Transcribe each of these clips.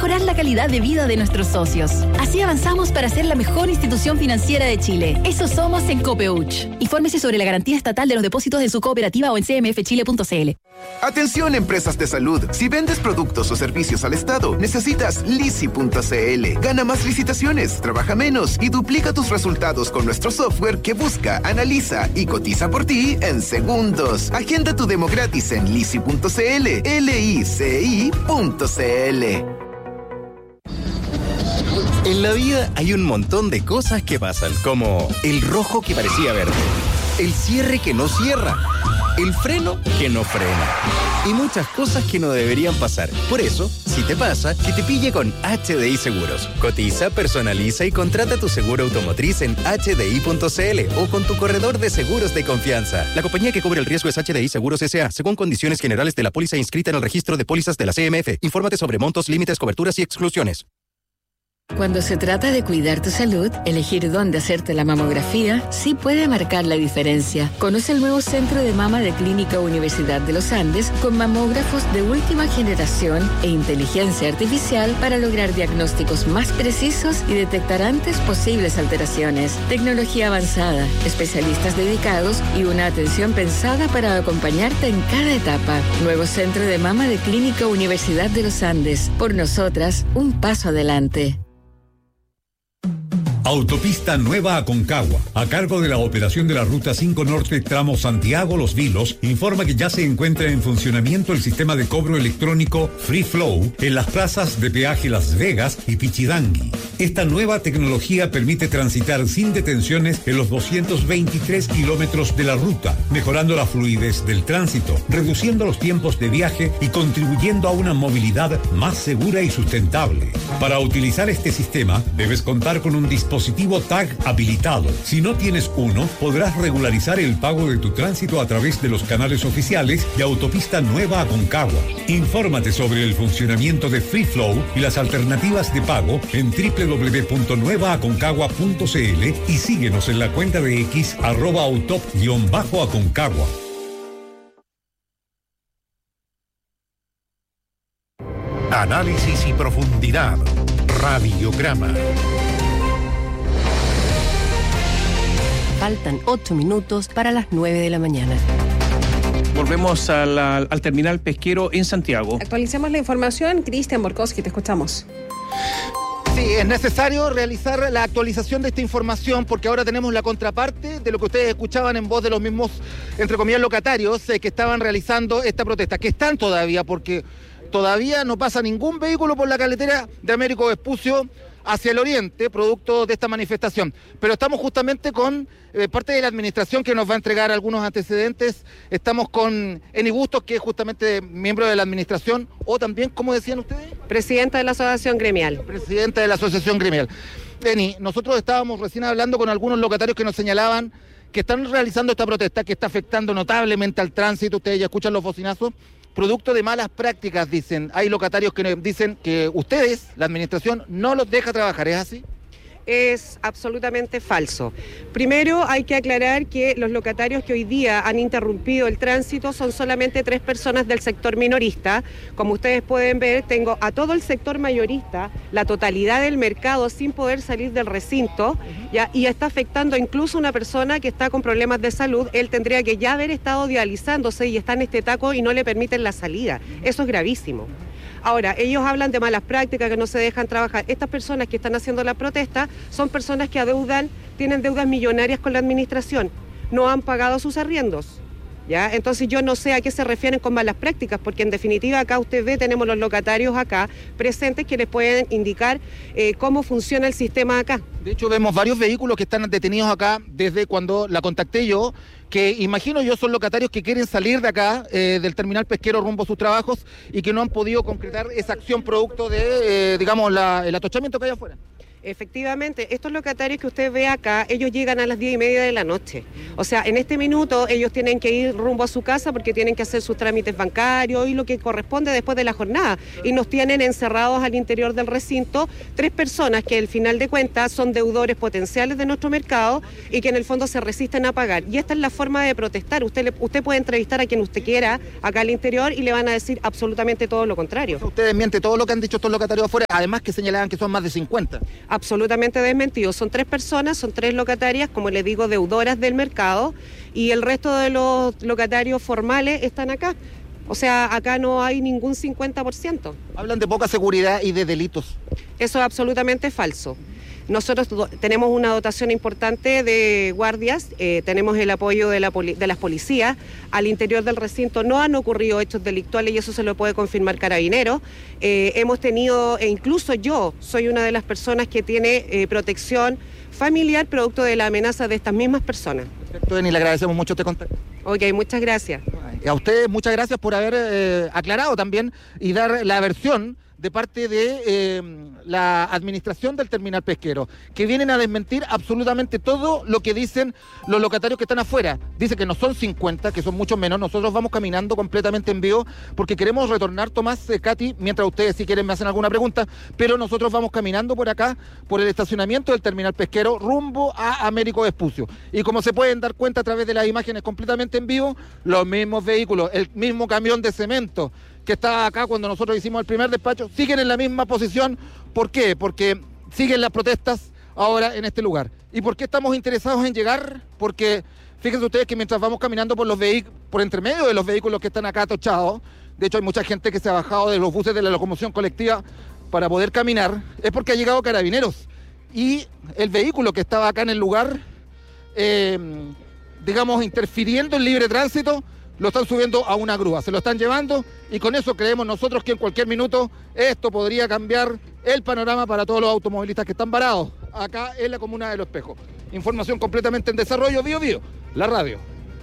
mejorar la calidad de vida de nuestros socios. Así avanzamos para ser la mejor institución financiera de Chile. Eso somos en Copeuch. Infórmese sobre la garantía estatal de los depósitos en su cooperativa o en cmfchile.cl. Atención, empresas de salud. Si vendes productos o servicios al Estado, necesitas Lisi.cl. Gana más licitaciones, trabaja menos y duplica tus resultados con nuestro software que busca, analiza y cotiza por ti en segundos. Agenda tu demo gratis en Lisi.cl, lici.cl. En la vida hay un montón de cosas que pasan, como el rojo que parecía verde, el cierre que no cierra, el freno que no frena y muchas cosas que no deberían pasar. Por eso, si te pasa, que te pille con HDI Seguros. Cotiza, personaliza y contrata tu seguro automotriz en hdi.cl o con tu corredor de seguros de confianza. La compañía que cubre el riesgo es HDI Seguros S.A., según condiciones generales de la póliza inscrita en el registro de pólizas de la CMF. Infórmate sobre montos, límites, coberturas y exclusiones. Cuando se trata de cuidar tu salud, elegir dónde hacerte la mamografía sí puede marcar la diferencia. Conoce el nuevo Centro de Mama de Clínica Universidad de los Andes con mamógrafos de última generación e inteligencia artificial para lograr diagnósticos más precisos y detectar antes posibles alteraciones. Tecnología avanzada, especialistas dedicados y una atención pensada para acompañarte en cada etapa. Nuevo Centro de Mama de Clínica Universidad de los Andes. Por nosotras, un paso adelante. Autopista Nueva Aconcagua, a cargo de la operación de la Ruta 5 Norte tramo Santiago-Los Vilos, informa que ya se encuentra en funcionamiento el sistema de cobro electrónico Free Flow en las plazas de peaje Las Vegas y Pichidangui. Esta nueva tecnología permite transitar sin detenciones en los 223 kilómetros de la ruta, mejorando la fluidez del tránsito, reduciendo los tiempos de viaje y contribuyendo a una movilidad más segura y sustentable. Para utilizar este sistema, debes contar con un dispositivo TAG habilitado. Si no tienes uno, podrás regularizar el pago de tu tránsito a través de los canales oficiales de Autopista Nueva Aconcagua. Infórmate sobre el funcionamiento de Free Flow y las alternativas de pago en www.nuevaaconcagua.cl y síguenos en la cuenta de X @autop_aconcagua. Análisis y profundidad. Radiograma. Faltan 8 minutos para las 9 de la mañana. Volvemos al terminal pesquero en Santiago. Actualicemos la información. Cristian Borkowski, te escuchamos. Sí, es necesario realizar la actualización de esta información porque ahora tenemos la contraparte de lo que ustedes escuchaban en voz de los mismos, entre comillas, locatarios que estaban realizando esta protesta, que están todavía, porque todavía no pasa ningún vehículo por la carretera de Américo Vespucio hacia el oriente, producto de esta manifestación. Pero estamos justamente con parte de la administración que nos va a entregar algunos antecedentes. Estamos con Eni Bustos, que es justamente miembro de la administración, o también, ¿cómo decían ustedes? Presidenta de la Asociación Gremial. Presidenta de la Asociación Gremial. Eni, nosotros estábamos recién hablando con algunos locatarios que nos señalaban que están realizando esta protesta, que está afectando notablemente al tránsito. Ustedes ya escuchan los bocinazos. Producto de malas prácticas, dicen. Hay locatarios que dicen que ustedes, la administración, no los deja trabajar. ¿Es así? Es absolutamente falso. Primero hay que aclarar que los locatarios que hoy día han interrumpido el tránsito son solamente 3 personas del sector minorista. Como ustedes pueden ver, tengo a todo el sector mayorista, la totalidad del mercado sin poder salir del recinto, ¿ya? Y está afectando incluso a una persona que está con problemas de salud. Él tendría que ya haber estado dializándose y está en este taco y no le permiten la salida. Eso es gravísimo. Ahora, ellos hablan de malas prácticas, que no se dejan trabajar. Estas personas que están haciendo la protesta son personas que tienen deudas millonarias con la administración, no han pagado sus arriendos, ¿ya? Entonces yo no sé a qué se refieren con malas prácticas, porque en definitiva acá usted ve, tenemos los locatarios acá presentes que les pueden indicar cómo funciona el sistema acá. De hecho, vemos varios vehículos que están detenidos acá desde cuando la contacté yo, que imagino yo son locatarios que quieren salir de acá, del terminal pesquero rumbo a sus trabajos y que no han podido concretar esa acción producto de, digamos, el atochamiento que hay afuera. Efectivamente, estos locatarios que usted ve acá, ellos llegan a las 10:30 de la noche. O sea, en este minuto ellos tienen que ir rumbo a su casa porque tienen que hacer sus trámites bancarios y lo que corresponde después de la jornada. Y nos tienen encerrados al interior del recinto 3 personas que al final de cuentas son deudores potenciales de nuestro mercado y que en el fondo se resisten a pagar. Y esta es la forma de protestar. Usted puede entrevistar a quien usted quiera acá al interior y le van a decir absolutamente todo lo contrario. Ustedes mienten todo lo que han dicho estos locatarios afuera, además que señalaban que son más de 50. Absolutamente desmentido. Son 3 personas, son 3 locatarias, como les digo, deudoras del mercado, y el resto de los locatarios formales están acá. O sea, acá no hay ningún 50%. Hablan de poca seguridad y de delitos. Eso es absolutamente falso. Nosotros tenemos una dotación importante de guardias, tenemos el apoyo de las policías. Al interior del recinto no han ocurrido hechos delictuales y eso se lo puede confirmar Carabineros. Hemos tenido, e incluso yo soy una de las personas que tiene protección familiar producto de la amenaza de estas mismas personas. Perfecto, Denis, le agradecemos mucho este contacto. Ok, muchas gracias. A ustedes muchas gracias por haber aclarado también y dar la versión de parte de la administración del terminal pesquero, que vienen a desmentir absolutamente todo lo que dicen los locatarios que están afuera. Dice que no son 50, que son mucho menos. Nosotros vamos caminando completamente en vivo porque queremos retornar, Tomás, Katy, mientras ustedes si quieren me hacen alguna pregunta, pero nosotros vamos caminando por acá, por el estacionamiento del terminal pesquero, rumbo a Américo Vespucio. Y como se pueden dar cuenta a través de las imágenes completamente en vivo, los mismos vehículos, el mismo camión de cemento que estaba acá cuando nosotros hicimos el primer despacho, siguen en la misma posición. ¿Por qué? Porque siguen las protestas ahora en este lugar. ¿Y por qué estamos interesados en llegar? Porque fíjense ustedes que mientras vamos caminando por entre medio de los vehículos que están acá atochados, de hecho hay mucha gente que se ha bajado de los buses de la locomoción colectiva para poder caminar, es porque ha llegado Carabineros. Y el vehículo que estaba acá en el lugar, digamos, interfiriendo en libre tránsito, lo están subiendo a una grúa, se lo están llevando y con eso creemos nosotros que en cualquier minuto esto podría cambiar el panorama para todos los automovilistas que están varados acá en la comuna de Los Espejos. Información completamente en desarrollo, Bío Bío, la radio.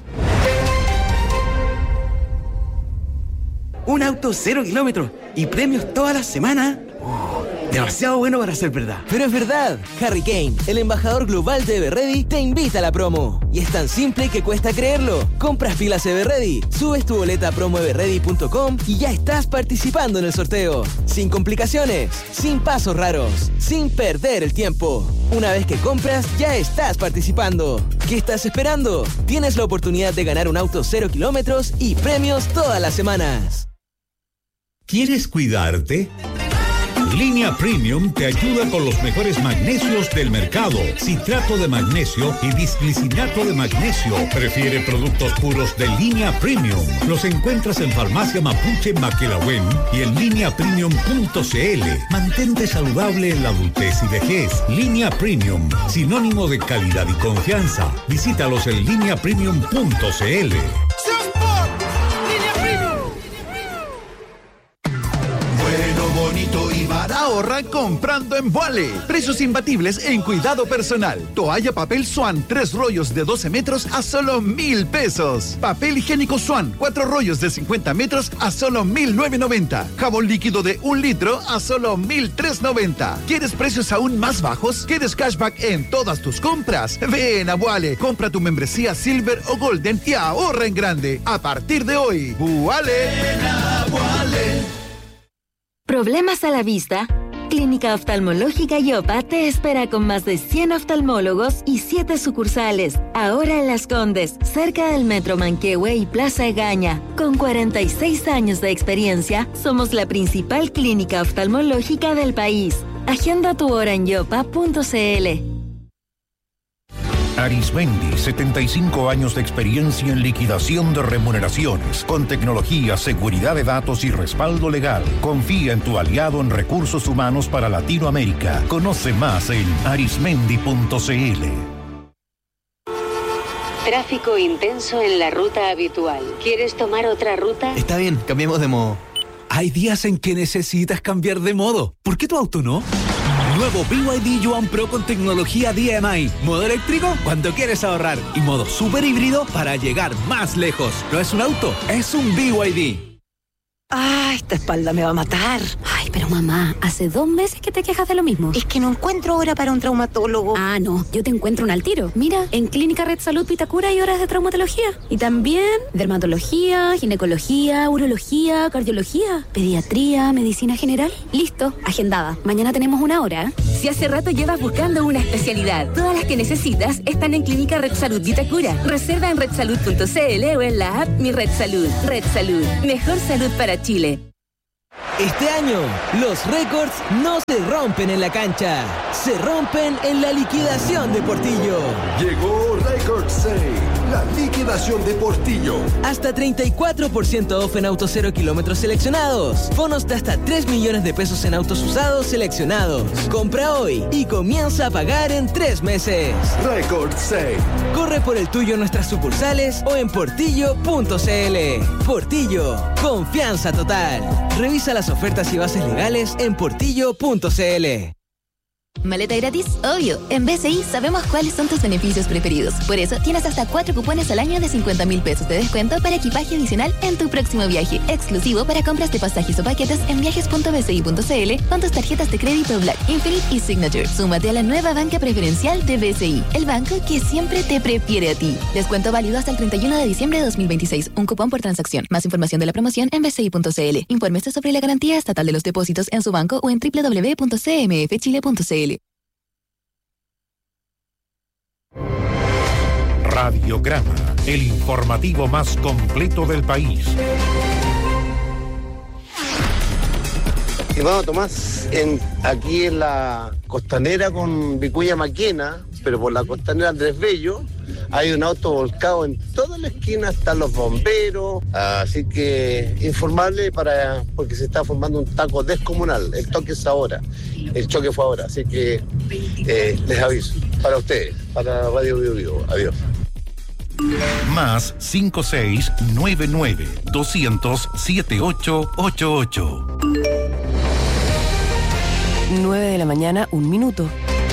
Un auto 0 kilómetros y premios toda la semana. Demasiado bueno para ser verdad. Pero es verdad. Harry Kane, el embajador global de Everready, te invita a la promo. Y es tan simple que cuesta creerlo. Compras pilas Everready, subes tu boleta a promoeverready.com y ya estás participando en el sorteo. Sin complicaciones, sin pasos raros, sin perder el tiempo. Una vez que compras, ya estás participando. ¿Qué estás esperando? Tienes la oportunidad de ganar un auto 0 kilómetros y premios todas las semanas. ¿Quieres cuidarte? Línea Premium te ayuda con los mejores magnesios del mercado. Citrato de magnesio y disglicinato de magnesio. Prefiere productos puros de Línea Premium. Los encuentras en Farmacia Mapuche Maquelahuen y en lineapremium.cl. Mantente saludable en la adultez y vejez. Línea Premium, sinónimo de calidad y confianza. Visítalos en lineapremium.cl. Bonito y ahorra comprando en Vuale. Precios imbatibles en cuidado personal. Toalla papel Swan, 3 rollos de 12 metros a solo 1,000 pesos. Papel higiénico Swan, 4 rollos de 50 metros a solo 1,990. Jabón líquido de 1 litro a solo 1,390. ¿Quieres precios aún más bajos? ¿Quieres cashback en todas tus compras? Ven a Vuale, compra tu membresía Silver o Golden y ahorra en grande. A partir de hoy, Vuale. Ven a Vuale. ¿Problemas a la vista? Clínica Oftalmológica Yopa te espera con más de 100 oftalmólogos y 7 sucursales. Ahora en Las Condes, cerca del Metro Manquehue y Plaza Egaña. Con 46 años de experiencia, somos la principal clínica oftalmológica del país. Agenda tu hora en yopa.cl. Arismendi, 75 años de experiencia en liquidación de remuneraciones, con tecnología, seguridad de datos y respaldo legal. Confía en tu aliado en recursos humanos para Latinoamérica. Conoce más en arismendi.cl. Tráfico intenso en la ruta habitual. ¿Quieres tomar otra ruta? Está bien, cambiemos de modo. Hay días en que necesitas cambiar de modo. ¿Por qué tu auto no? Nuevo BYD Yuan Pro con tecnología DMI. Modo eléctrico cuando quieres ahorrar. Y modo super híbrido para llegar más lejos. No es un auto, es un BYD. Esta espalda me va a matar. Ay, pero mamá, hace 2 meses que te quejas de lo mismo. Es que no encuentro hora para un traumatólogo. Ah, no, yo te encuentro un al tiro. Mira, en Clínica Red Salud Vitacura hay horas de traumatología. Y también dermatología, ginecología, urología, cardiología, pediatría, medicina general. Listo, agendada. Mañana tenemos 1 hora. Si hace rato llevas buscando una especialidad, todas las que necesitas están en Clínica Red Salud Vitacura. Reserva en redsalud.cl o en la app Mi Red Salud. Red Salud, mejor salud para Chile. Este año, los récords no se rompen en la cancha, se rompen en la liquidación de Portillo. Llegó Record Sale, la liquidación de Portillo. Hasta 34% off en autos 0 kilómetros seleccionados. Bonos de hasta 3 millones de pesos en autos usados seleccionados. Compra hoy y comienza a pagar en 3 meses. Record Sale. Corre por el tuyo en nuestras sucursales o en portillo.cl. Portillo, confianza total. Revisa las ofertas y bases legales en portillo.cl. ¿Maleta gratis? Obvio. En BCI sabemos cuáles son tus beneficios preferidos. Por eso tienes hasta 4 cupones al año de 50.000 pesos de descuento para equipaje adicional en tu próximo viaje. Exclusivo para compras de pasajes o paquetes en viajes.bci.cl con tus tarjetas de crédito Black, Infinite y Signature. Súmate a la nueva banca preferencial de BCI, el banco que siempre te prefiere a ti. Descuento válido hasta el 31 de diciembre de 2026. Un cupón por transacción. Más información de la promoción en bci.cl. Infórmese sobre la garantía estatal de los depósitos en su banco o en www.cmfchile.cl. Radiograma, el informativo más completo del país. Estimado Tomás, aquí en la costanera con Vicuña Maquena, pero por la costanera Andrés Bello, hay un auto volcado en toda la esquina, están los bomberos, así que informarle porque se está formando un taco descomunal. El toque es ahora, el choque fue ahora, así que les aviso, para ustedes, para Radio Bio Bio. Adiós. Más 5699 200 7888. 9 de la mañana, 1 minuto.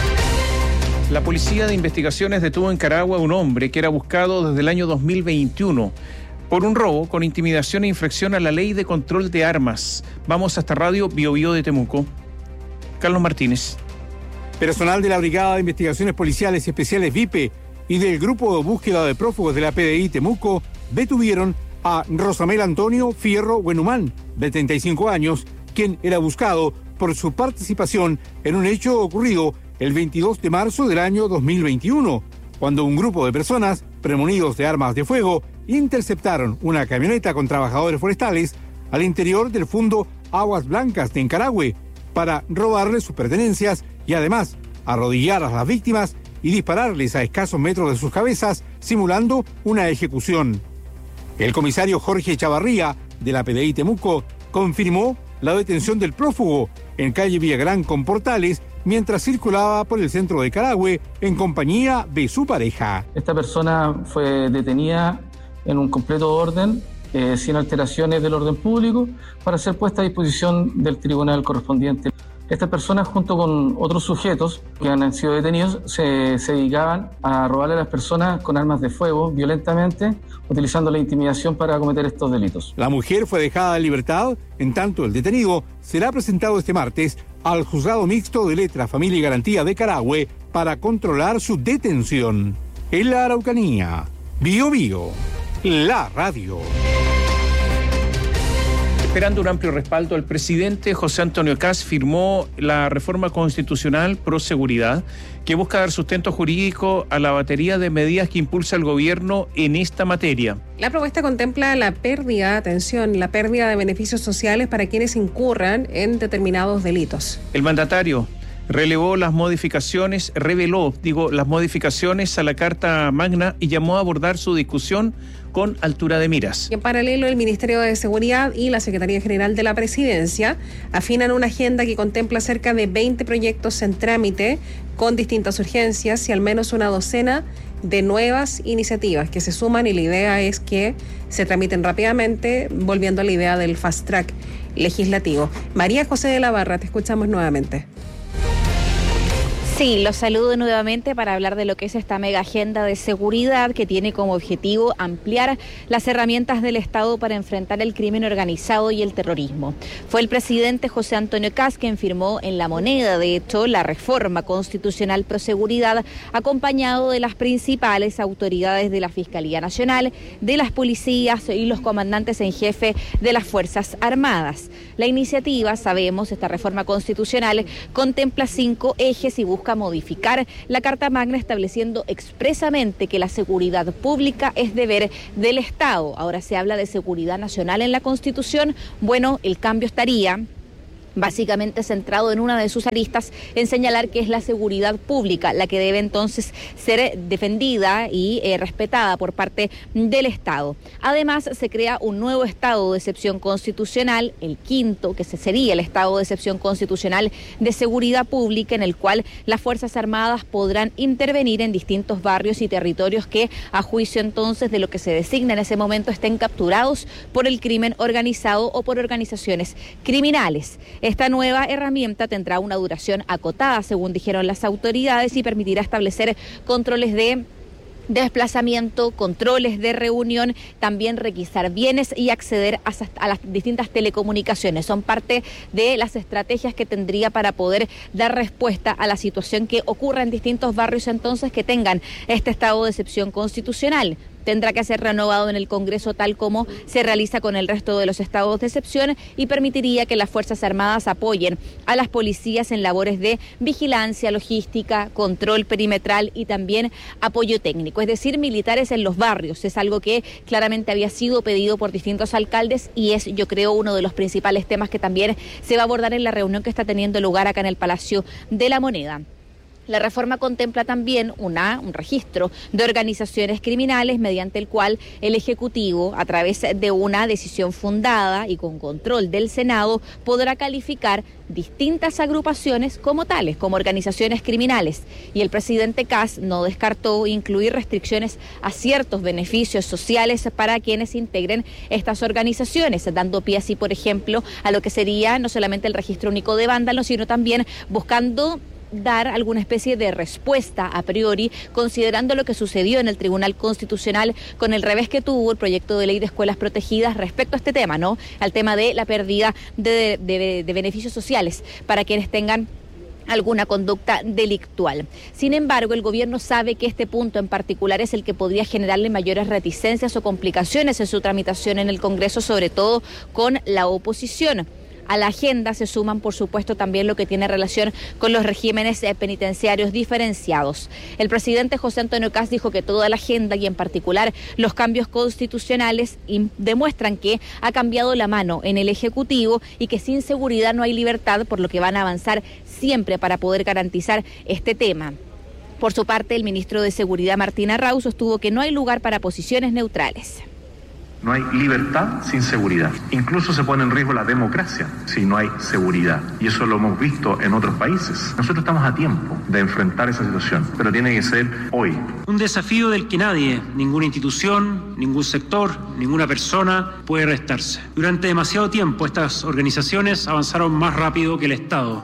La Policía de Investigaciones detuvo en Carahue a un hombre que era buscado desde el año 2021 por un robo con intimidación e infracción a la Ley de Control de Armas. Vamos hasta Radio Bio Bio de Temuco. Carlos Martínez. Personal de la Brigada de Investigaciones Policiales Especiales VIPE y del Grupo de Búsqueda de Prófugos de la PDI Temuco detuvieron a Rosamel Antonio Fierro Huenumán, de 35 años, quien era buscado por su participación en un hecho ocurrido el 22 de marzo del año 2021, cuando un grupo de personas, premonidos de armas de fuego, interceptaron una camioneta con trabajadores forestales al interior del Fundo Aguas Blancas de Encarahue para robarles sus pertenencias y además arrodillar a las víctimas y dispararles a escasos metros de sus cabezas, simulando una ejecución. El comisario Jorge Chavarría, de la PDI Temuco, confirmó la detención del prófugo en calle Villagrán con Portales, mientras circulaba por el centro de Carahue en compañía de su pareja. Esta persona fue detenida en un completo orden, sin alteraciones del orden público, para ser puesta a disposición del tribunal correspondiente. Estas personas, junto con otros sujetos que han sido detenidos, se dedicaban a robarle a las personas con armas de fuego violentamente, utilizando la intimidación para cometer estos delitos. La mujer fue dejada en libertad, en tanto el detenido será presentado este martes al Juzgado Mixto de Letra, Familia y Garantía de Carahue para controlar su detención. En la Araucanía, Bio Bio, la radio. Esperando un amplio respaldo, el presidente José Antonio Kast firmó la reforma constitucional pro seguridad que busca dar sustento jurídico a la batería de medidas que impulsa el gobierno en esta materia. La propuesta contempla la pérdida de beneficios sociales para quienes incurran en determinados delitos. El mandatario reveló las modificaciones a la Carta Magna y llamó a abordar su discusión con altura de miras. Y en paralelo, el Ministerio de Seguridad y la Secretaría General de la Presidencia afinan una agenda que contempla cerca de 20 proyectos en trámite con distintas urgencias y al menos una docena de nuevas iniciativas que se suman, y la idea es que se tramiten rápidamente, volviendo a la idea del fast track legislativo. María José de la Barra, te escuchamos nuevamente. Sí, los saludo nuevamente para hablar de lo que es esta mega agenda de seguridad que tiene como objetivo ampliar las herramientas del Estado para enfrentar el crimen organizado y el terrorismo. Fue el presidente José Antonio Kast quien firmó en La Moneda, de hecho, la reforma constitucional pro seguridad, acompañado de las principales autoridades de la Fiscalía Nacional, de las policías y los comandantes en jefe de las Fuerzas Armadas. La iniciativa, sabemos, esta reforma constitucional contempla 5 ejes y busca modificar la Carta Magna estableciendo expresamente que la seguridad pública es deber del Estado. Ahora se habla de seguridad nacional en la Constitución. Bueno, el cambio estaría básicamente centrado en una de sus aristas, en señalar que es la seguridad pública la que debe entonces ser defendida y respetada por parte del Estado. Además, se crea un nuevo estado de excepción constitucional, el quinto, que sería el estado de excepción constitucional de seguridad pública, en el cual las Fuerzas Armadas podrán intervenir en distintos barrios y territorios que, a juicio entonces de lo que se designa en ese momento, estén capturados por el crimen organizado o por organizaciones criminales. Esta nueva herramienta tendrá una duración acotada, según dijeron las autoridades, y permitirá establecer controles de desplazamiento, controles de reunión, también requisar bienes y acceder a las distintas telecomunicaciones. Son parte de las estrategias que tendría para poder dar respuesta a la situación que ocurra en distintos barrios entonces que tengan este estado de excepción constitucional. Tendrá que ser renovado en el Congreso tal como se realiza con el resto de los estados de excepción y permitiría que las Fuerzas Armadas apoyen a las policías en labores de vigilancia, logística, control perimetral y también apoyo técnico, es decir, militares en los barrios. Es algo que claramente había sido pedido por distintos alcaldes y es, yo creo, uno de los principales temas que también se va a abordar en la reunión que está teniendo lugar acá en el Palacio de la Moneda. La reforma contempla también un registro de organizaciones criminales mediante el cual el Ejecutivo, a través de una decisión fundada y con control del Senado, podrá calificar distintas agrupaciones como tales, como organizaciones criminales. Y el presidente Kast no descartó incluir restricciones a ciertos beneficios sociales para quienes integren estas organizaciones, dando pie así, por ejemplo, a lo que sería no solamente el registro único de vándalos, sino también buscando dar alguna especie de respuesta a priori, considerando lo que sucedió en el Tribunal Constitucional con el revés que tuvo el proyecto de ley de escuelas protegidas respecto a este tema, ¿no? Al tema de la pérdida de beneficios sociales para quienes tengan alguna conducta delictual. Sin embargo, el gobierno sabe que este punto en particular es el que podría generarle mayores reticencias o complicaciones en su tramitación en el Congreso, sobre todo con la oposición. A la agenda se suman, por supuesto, también lo que tiene relación con los regímenes penitenciarios diferenciados. El presidente José Antonio Kast dijo que toda la agenda y en particular los cambios constitucionales demuestran que ha cambiado la mano en el Ejecutivo y que sin seguridad no hay libertad, por lo que van a avanzar siempre para poder garantizar este tema. Por su parte, el ministro de Seguridad, Martín Arrau, sostuvo que no hay lugar para posiciones neutrales. No hay libertad sin seguridad. Incluso se pone en riesgo la democracia si no hay seguridad. Y eso lo hemos visto en otros países. Nosotros estamos a tiempo de enfrentar esa situación, pero tiene que ser hoy. Un desafío del que nadie, ninguna institución, ningún sector, ninguna persona puede restarse. Durante demasiado tiempo estas organizaciones avanzaron más rápido que el Estado.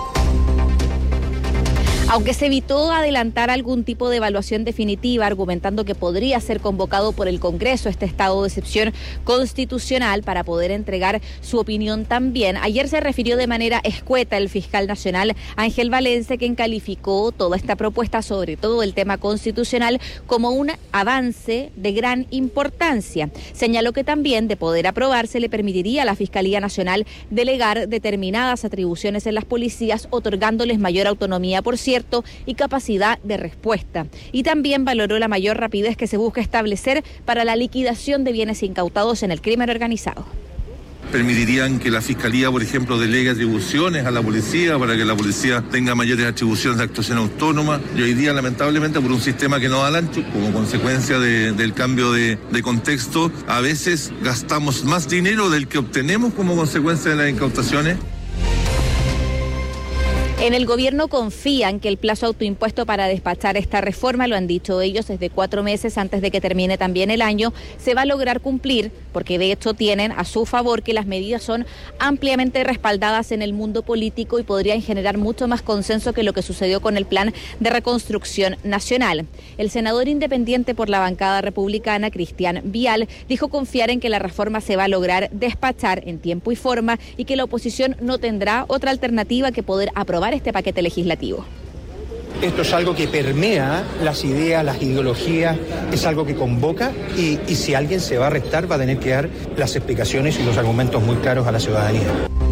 Aunque se evitó adelantar algún tipo de evaluación definitiva, argumentando que podría ser convocado por el Congreso este estado de excepción constitucional para poder entregar su opinión también, ayer se refirió de manera escueta el fiscal nacional Ángel Valencia, quien calificó toda esta propuesta, sobre todo el tema constitucional, como un avance de gran importancia. Señaló que también, de poder aprobarse, le permitiría a la Fiscalía Nacional delegar determinadas atribuciones en las policías, otorgándoles mayor autonomía, por cierto, y capacidad de respuesta. Y también valoró la mayor rapidez que se busca establecer para la liquidación de bienes incautados en el crimen organizado. Permitirían que la Fiscalía, por ejemplo, delegue atribuciones a la policía para que la policía tenga mayores atribuciones de actuación autónoma. Y hoy día, lamentablemente, por un sistema que no da al ancho, como consecuencia del cambio de contexto, a veces gastamos más dinero del que obtenemos como consecuencia de las incautaciones. En el gobierno confían que el plazo autoimpuesto para despachar esta reforma, lo han dicho ellos, es de 4 meses antes de que termine también el año, se va a lograr cumplir, porque de hecho tienen a su favor que las medidas son ampliamente respaldadas en el mundo político y podrían generar mucho más consenso que lo que sucedió con el Plan de Reconstrucción Nacional. El senador independiente por la bancada republicana, Cristian Vial, dijo confiar en que la reforma se va a lograr despachar en tiempo y forma y que la oposición no tendrá otra alternativa que poder aprobar este paquete legislativo. Esto es algo que permea las ideas, las ideologías, es algo que convoca y si alguien se va a restar va a tener que dar las explicaciones y los argumentos muy claros a la ciudadanía.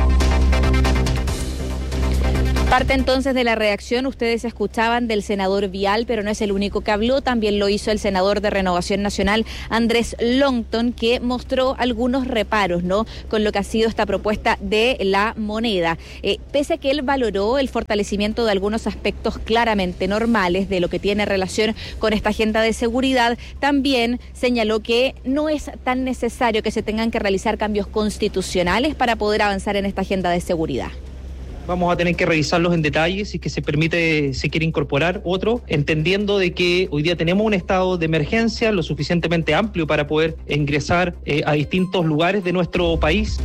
Parte entonces de la reacción, ustedes escuchaban del senador Vial, pero no es el único que habló, también lo hizo el senador de Renovación Nacional, Andrés Longton, que mostró algunos reparos, ¿no?, con lo que ha sido esta propuesta de la moneda. Pese a que él valoró el fortalecimiento de algunos aspectos claramente normales de lo que tiene relación con esta agenda de seguridad, también señaló que no es tan necesario que se tengan que realizar cambios constitucionales para poder avanzar en esta agenda de seguridad. Vamos a tener que revisarlos en detalle si es que se quiere incorporar otro, entendiendo de que hoy día tenemos un estado de emergencia lo suficientemente amplio para poder ingresar a distintos lugares de nuestro país.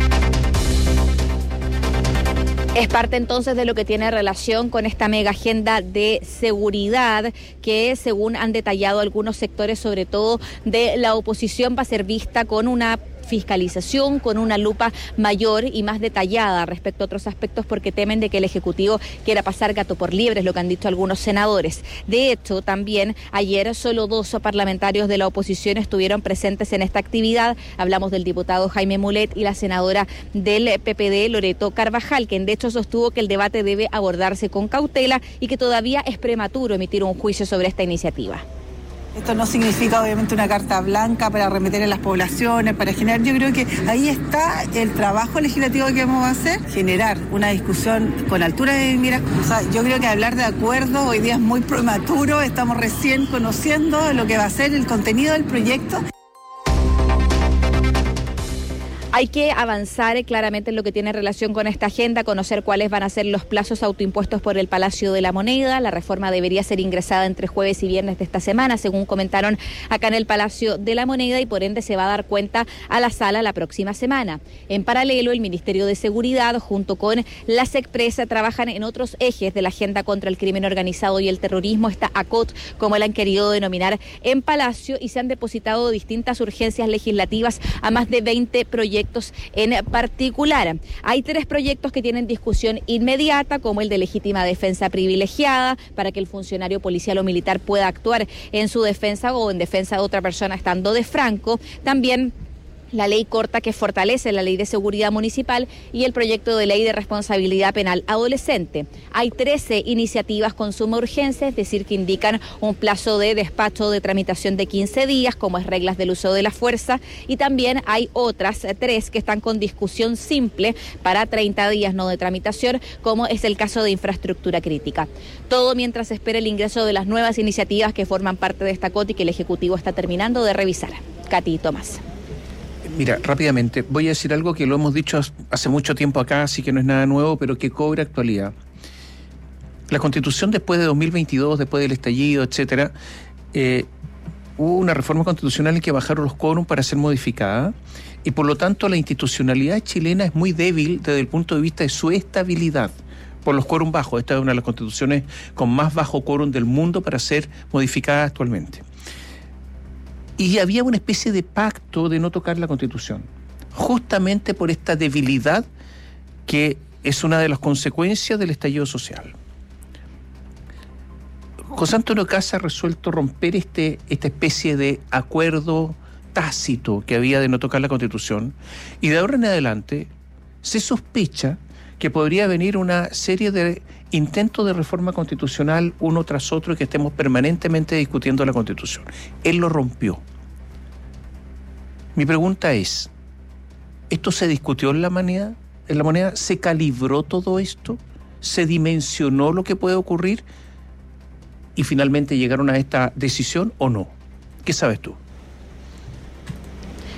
Es parte entonces de lo que tiene relación con esta mega agenda de seguridad que, según han detallado algunos sectores, sobre todo de la oposición, va a ser vista con una fiscalización, con una lupa mayor y más detallada respecto a otros aspectos, porque temen de que el Ejecutivo quiera pasar gato por liebre, es lo que han dicho algunos senadores. De hecho, también ayer solo 2 parlamentarios de la oposición estuvieron presentes en esta actividad. Hablamos del diputado Jaime Mulet y la senadora del PPD, Loreto Carvajal, quien de hecho sostuvo que el debate debe abordarse con cautela y que todavía es prematuro emitir un juicio sobre esta iniciativa. Esto no significa obviamente una carta blanca para arremeter en las poblaciones, para generar, yo creo que ahí está el trabajo legislativo que vamos a hacer, generar una discusión con altura de miras. O sea, yo creo que hablar de acuerdo hoy día es muy prematuro, estamos recién conociendo lo que va a ser el contenido del proyecto. Hay que avanzar claramente en lo que tiene relación con esta agenda, conocer cuáles van a ser los plazos autoimpuestos por el Palacio de la Moneda. La reforma debería ser ingresada entre jueves y viernes de esta semana, según comentaron acá en el Palacio de la Moneda, y por ende se va a dar cuenta a la sala la próxima semana. En paralelo, el Ministerio de Seguridad, junto con la SECPRESA, trabajan en otros ejes de la agenda contra el crimen organizado y el terrorismo, esta ACOT, como la han querido denominar en Palacio, y se han depositado distintas urgencias legislativas a más de 20 proyectos en particular. Hay 3 proyectos que tienen discusión inmediata, como el de legítima defensa privilegiada, para que el funcionario policial o militar pueda actuar en su defensa o en defensa de otra persona estando de franco. También la ley corta, que fortalece la ley de seguridad municipal, y el proyecto de ley de responsabilidad penal adolescente. Hay 13 iniciativas con suma urgencia, es decir, que indican un plazo de despacho de tramitación de 15 días, como es reglas del uso de la fuerza, y también hay otras 3 que están con discusión simple para 30 días no de tramitación, como es el caso de infraestructura crítica. Todo mientras espera el ingreso de las nuevas iniciativas que forman parte de esta COT y que el Ejecutivo está terminando de revisar. Katy y Tomás. Mira, rápidamente, voy a decir algo que lo hemos dicho hace mucho tiempo acá, así que no es nada nuevo, pero que cobra actualidad. La Constitución, después de 2022, después del estallido, etcétera, hubo una reforma constitucional en que bajaron los quórums para ser modificada, y por lo tanto la institucionalidad chilena es muy débil desde el punto de vista de su estabilidad, por los quórums bajos. Esta es una de las constituciones con más bajo quórum del mundo para ser modificada actualmente. Y había una especie de pacto de no tocar la Constitución, justamente por esta debilidad que es una de las consecuencias del estallido social. José Antonio Kast ha resuelto romper esta especie de acuerdo tácito que había de no tocar la Constitución, y de ahora en adelante se sospecha que podría venir una serie de intentos de reforma constitucional uno tras otro, y que estemos permanentemente discutiendo la Constitución. Él lo rompió. Mi pregunta es, ¿esto se discutió en la moneda? ¿Se calibró todo esto? ¿Se dimensionó lo que puede ocurrir? ¿Y finalmente llegaron a esta decisión o no? ¿Qué sabes tú?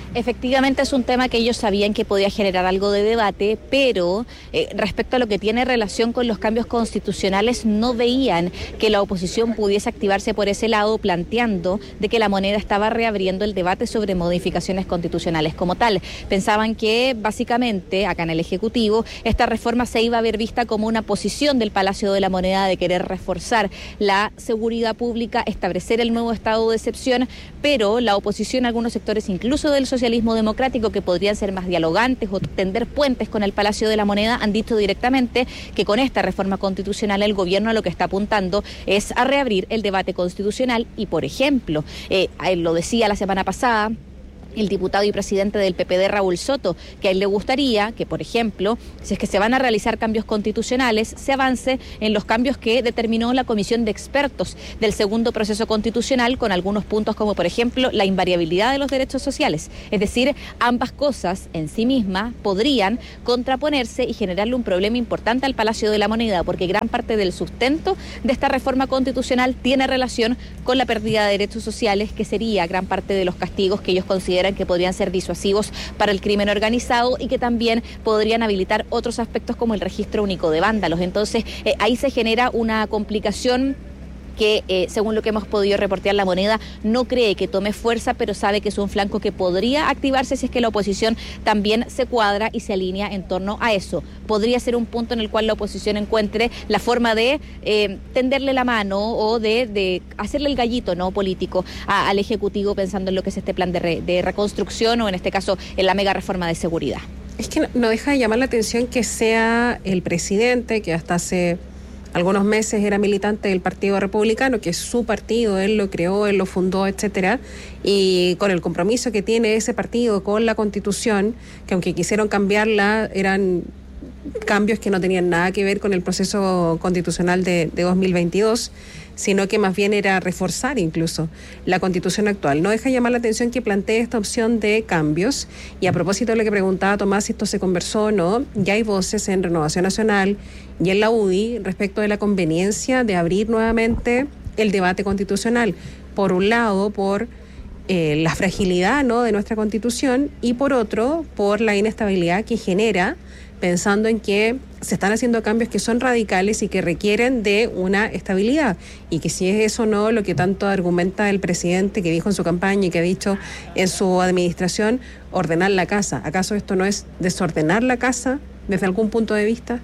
Efectivamente es un tema que ellos sabían que podía generar algo de debate, pero respecto a lo que tiene relación con los cambios constitucionales, no veían que la oposición pudiese activarse por ese lado, planteando de que la moneda estaba reabriendo el debate sobre modificaciones constitucionales como tal. Pensaban que básicamente, acá en el Ejecutivo, esta reforma se iba a ver vista como una posición del Palacio de la Moneda de querer reforzar la seguridad pública, establecer el nuevo estado de excepción, pero la oposición, algunos sectores incluso del socialismo democrático que podrían ser más dialogantes o tender puentes con el Palacio de la Moneda, han dicho directamente que con esta reforma constitucional el gobierno a lo que está apuntando es a reabrir el debate constitucional y, por ejemplo, lo decía la semana pasada el diputado y presidente del PPD, Raúl Soto, que a él le gustaría que, por ejemplo, si es que se van a realizar cambios constitucionales, se avance en los cambios que determinó la comisión de expertos del segundo proceso constitucional, con algunos puntos como, por ejemplo, la invariabilidad de los derechos sociales. Es decir, ambas cosas en sí mismas podrían contraponerse y generarle un problema importante al Palacio de la Moneda, porque gran parte del sustento de esta reforma constitucional tiene relación con la pérdida de derechos sociales, que sería gran parte de los castigos que ellos consideran que podrían ser disuasivos para el crimen organizado y que también podrían habilitar otros aspectos como el registro único de vándalos. Entonces, ahí se genera una complicación que, según lo que hemos podido reportear, la moneda no cree que tome fuerza, pero sabe que es un flanco que podría activarse si es que la oposición también se cuadra y se alinea en torno a eso. Podría ser un punto en el cual la oposición encuentre la forma de tenderle la mano o de hacerle el gallito político al Ejecutivo, pensando en lo que es este plan de reconstrucción o, en este caso, en la mega reforma de seguridad. Es que no deja de llamar la atención que sea el presidente, que hasta hace algunos meses era militante del Partido Republicano, que es su partido, él lo creó, él lo fundó, etcétera, y con el compromiso que tiene ese partido con la Constitución, que aunque quisieron cambiarla, eran cambios que no tenían nada que ver con el proceso constitucional de 2022, sino que más bien era reforzar incluso la Constitución actual. No deja de llamar la atención que plantee esta opción de cambios, y a propósito de lo que preguntaba Tomás, si esto se conversó o no, ya hay voces en Renovación Nacional y en la UDI respecto de la conveniencia de abrir nuevamente el debate constitucional. Por un lado, por la fragilidad de nuestra Constitución, y por otro, por la inestabilidad que genera, pensando en que se están haciendo cambios que son radicales y que requieren de una estabilidad, y que si es eso no lo que tanto argumenta el presidente, que dijo en su campaña y que ha dicho en su administración, ordenar la casa. ¿Acaso esto no es desordenar la casa desde algún punto de vista?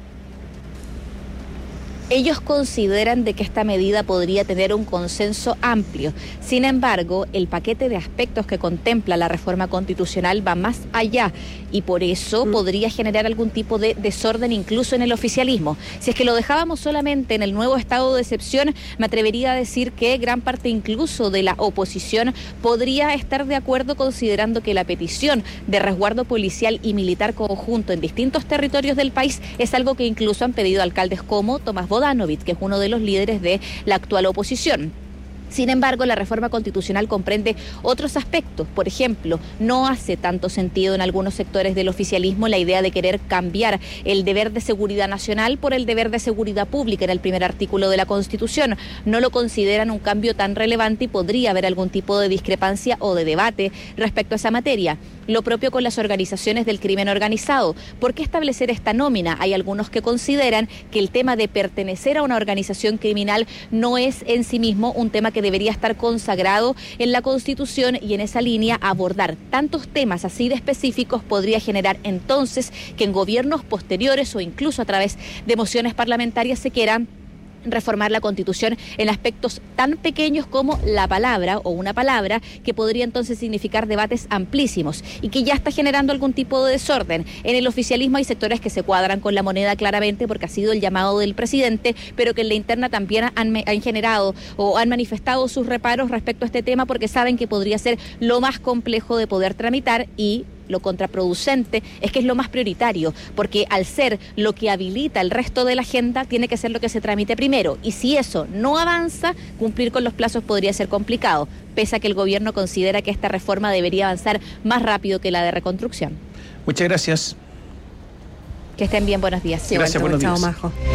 Ellos consideran de que esta medida podría tener un consenso amplio. Sin embargo, el paquete de aspectos que contempla la reforma constitucional va más allá, y por eso podría generar algún tipo de desorden incluso en el oficialismo. Si es que lo dejábamos solamente en el nuevo estado de excepción, me atrevería a decir que gran parte incluso de la oposición podría estar de acuerdo, considerando que la petición de resguardo policial y militar conjunto en distintos territorios del país es algo que incluso han pedido alcaldes como Tomás Bodanovich, que es uno de los líderes de la actual oposición. Sin embargo, la reforma constitucional comprende otros aspectos. Por ejemplo, no hace tanto sentido en algunos sectores del oficialismo la idea de querer cambiar el deber de seguridad nacional por el deber de seguridad pública en el primer artículo de la Constitución. No lo consideran un cambio tan relevante y podría haber algún tipo de discrepancia o de debate respecto a esa materia. Lo propio con las organizaciones del crimen organizado. ¿Por qué establecer esta nómina? Hay algunos que consideran que el tema de pertenecer a una organización criminal no es en sí mismo un tema que debería estar consagrado en la Constitución, y en esa línea abordar tantos temas así de específicos podría generar entonces que en gobiernos posteriores o incluso a través de mociones parlamentarias se quieran reformar la Constitución en aspectos tan pequeños como la palabra o una palabra, que podría entonces significar debates amplísimos y que ya está generando algún tipo de desorden. En el oficialismo hay sectores que se cuadran con la moneda claramente porque ha sido el llamado del presidente, pero que en la interna también han generado o han manifestado sus reparos respecto a este tema, porque saben que podría ser lo más complejo de poder tramitar, y lo contraproducente es que es lo más prioritario, porque al ser lo que habilita el resto de la agenda, tiene que ser lo que se tramite primero, y si eso no avanza, cumplir con los plazos podría ser complicado, pese a que el gobierno considera que esta reforma debería avanzar más rápido que la de reconstrucción. Muchas gracias. Que estén bien, buenos días. Gracias, buenos días. Chao, Majo.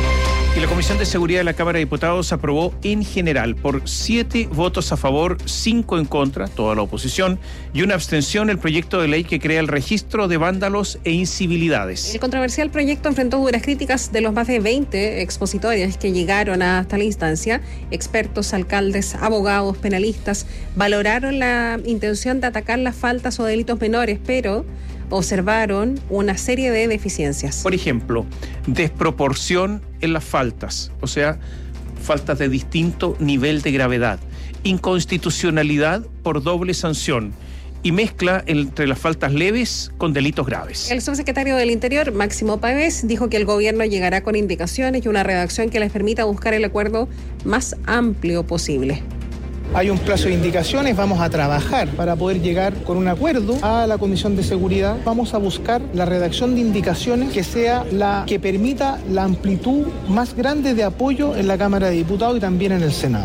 Y la Comisión de Seguridad de la Cámara de Diputados aprobó en general por 7 votos a favor, 5 en contra, toda la oposición, y una abstención el proyecto de ley que crea el registro de vándalos e incivilidades. El controversial proyecto enfrentó duras críticas de los más de 20 expositores que llegaron hasta la instancia. Expertos, alcaldes, abogados, penalistas valoraron la intención de atacar las faltas o delitos menores, pero observaron una serie de deficiencias. Por ejemplo, desproporción en las faltas, o sea, faltas de distinto nivel de gravedad, inconstitucionalidad por doble sanción y mezcla entre las faltas leves con delitos graves. El subsecretario del Interior, Máximo Pavés, dijo que el gobierno llegará con indicaciones y una redacción que les permita buscar el acuerdo más amplio posible. Hay un plazo de indicaciones, vamos a trabajar para poder llegar con un acuerdo a la Comisión de Seguridad. Vamos a buscar la redacción de indicaciones que sea la que permita la amplitud más grande de apoyo en la Cámara de Diputados y también en el Senado.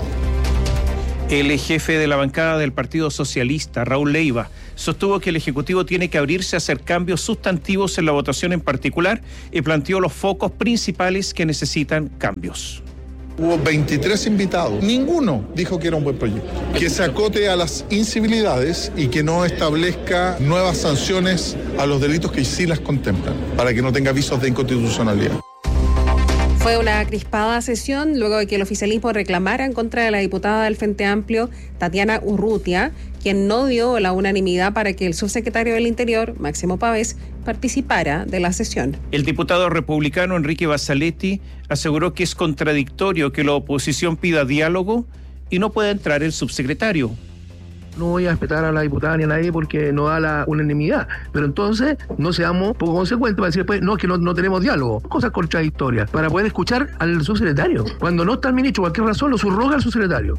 El jefe de la bancada del Partido Socialista, Raúl Leiva, sostuvo que el Ejecutivo tiene que abrirse a hacer cambios sustantivos en la votación en particular y planteó los focos principales que necesitan cambios. Hubo 23 invitados, ninguno dijo que era un buen proyecto. Que se acote a las incivilidades y que no establezca nuevas sanciones a los delitos que sí las contemplan, para que no tenga avisos de inconstitucionalidad. Fue una crispada sesión luego de que el oficialismo reclamara en contra de la diputada del Frente Amplio, Tatiana Urrutia, quien no dio la unanimidad para que el subsecretario del Interior, Máximo Pavés, participara de la sesión. El diputado republicano Enrique Basaletti aseguró que es contradictorio que la oposición pida diálogo y no pueda entrar el subsecretario. No voy a respetar a la diputada ni a nadie porque no da la unanimidad. Pero entonces no seamos poco consecuentes para decir después, no, que no tenemos diálogo. Cosas contradictorias. Para poder escuchar al subsecretario. Cuando no está el ministro, por cualquier razón, lo subroga al subsecretario.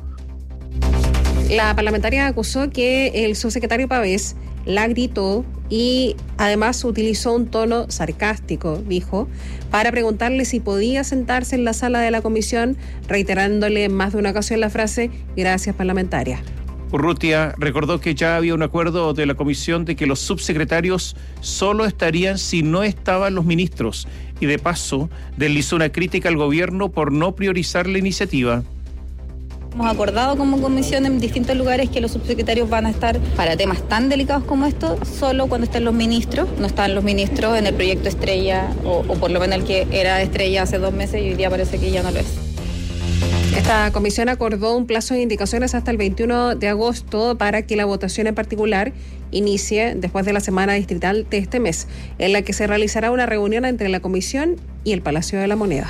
La parlamentaria acusó que el subsecretario Pavés la gritó y además utilizó un tono sarcástico, dijo, para preguntarle si podía sentarse en la sala de la comisión, reiterándole en más de una ocasión la frase, gracias parlamentaria. Urrutia recordó que ya había un acuerdo de la comisión de que los subsecretarios solo estarían si no estaban los ministros y de paso deslizó una crítica al gobierno por no priorizar la iniciativa. Hemos acordado como comisión en distintos lugares que los subsecretarios van a estar para temas tan delicados como estos solo cuando estén los ministros. No están los ministros en el proyecto Estrella o por lo menos el que era Estrella hace 2 meses y hoy día parece que ya no lo es. Esta comisión acordó un plazo de indicaciones hasta el 21 de agosto para que la votación en particular inicie después de la semana distrital de este mes, en la que se realizará una reunión entre la comisión y el Palacio de la Moneda.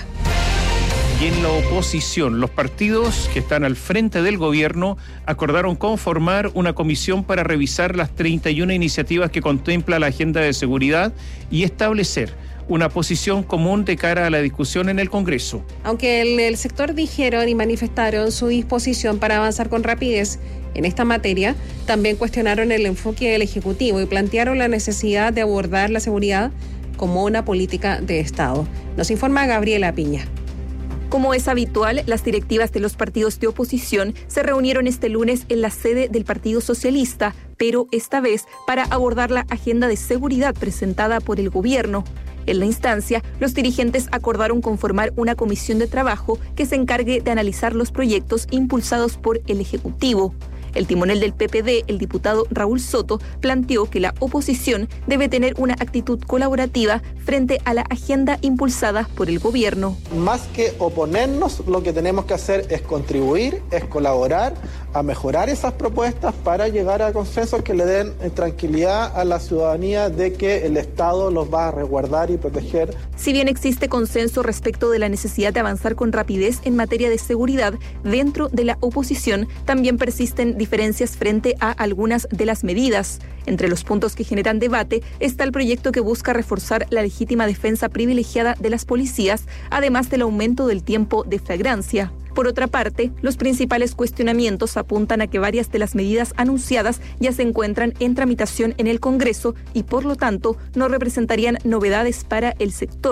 Y en la oposición, los partidos que están al frente del gobierno acordaron conformar una comisión para revisar las 31 iniciativas que contempla la agenda de seguridad y establecer una posición común de cara a la discusión en el Congreso. Aunque en el sector dijeron y manifestaron su disposición para avanzar con rapidez en esta materia, también cuestionaron el enfoque del Ejecutivo y plantearon la necesidad de abordar la seguridad como una política de Estado. Nos informa Gabriela Piña. Como es habitual, las directivas de los partidos de oposición se reunieron este lunes en la sede del Partido Socialista, pero esta vez para abordar la agenda de seguridad presentada por el gobierno. En la instancia, los dirigentes acordaron conformar una comisión de trabajo que se encargue de analizar los proyectos impulsados por el Ejecutivo. El timonel del PPD, el diputado Raúl Soto, planteó que la oposición debe tener una actitud colaborativa frente a la agenda impulsada por el gobierno. Más que oponernos, lo que tenemos que hacer es contribuir, es colaborar a mejorar esas propuestas para llegar a consensos que le den tranquilidad a la ciudadanía de que el Estado los va a resguardar y proteger. Si bien existe consenso respecto de la necesidad de avanzar con rapidez en materia de seguridad, dentro de la oposición también persisten diferencias frente a algunas de las medidas. Entre los puntos que generan debate está el proyecto que busca reforzar la legítima defensa privilegiada de las policías, además del aumento del tiempo de flagrancia. Por otra parte, los principales cuestionamientos apuntan a que varias de las medidas anunciadas ya se encuentran en tramitación en el Congreso y, por lo tanto, no representarían novedades para el sector.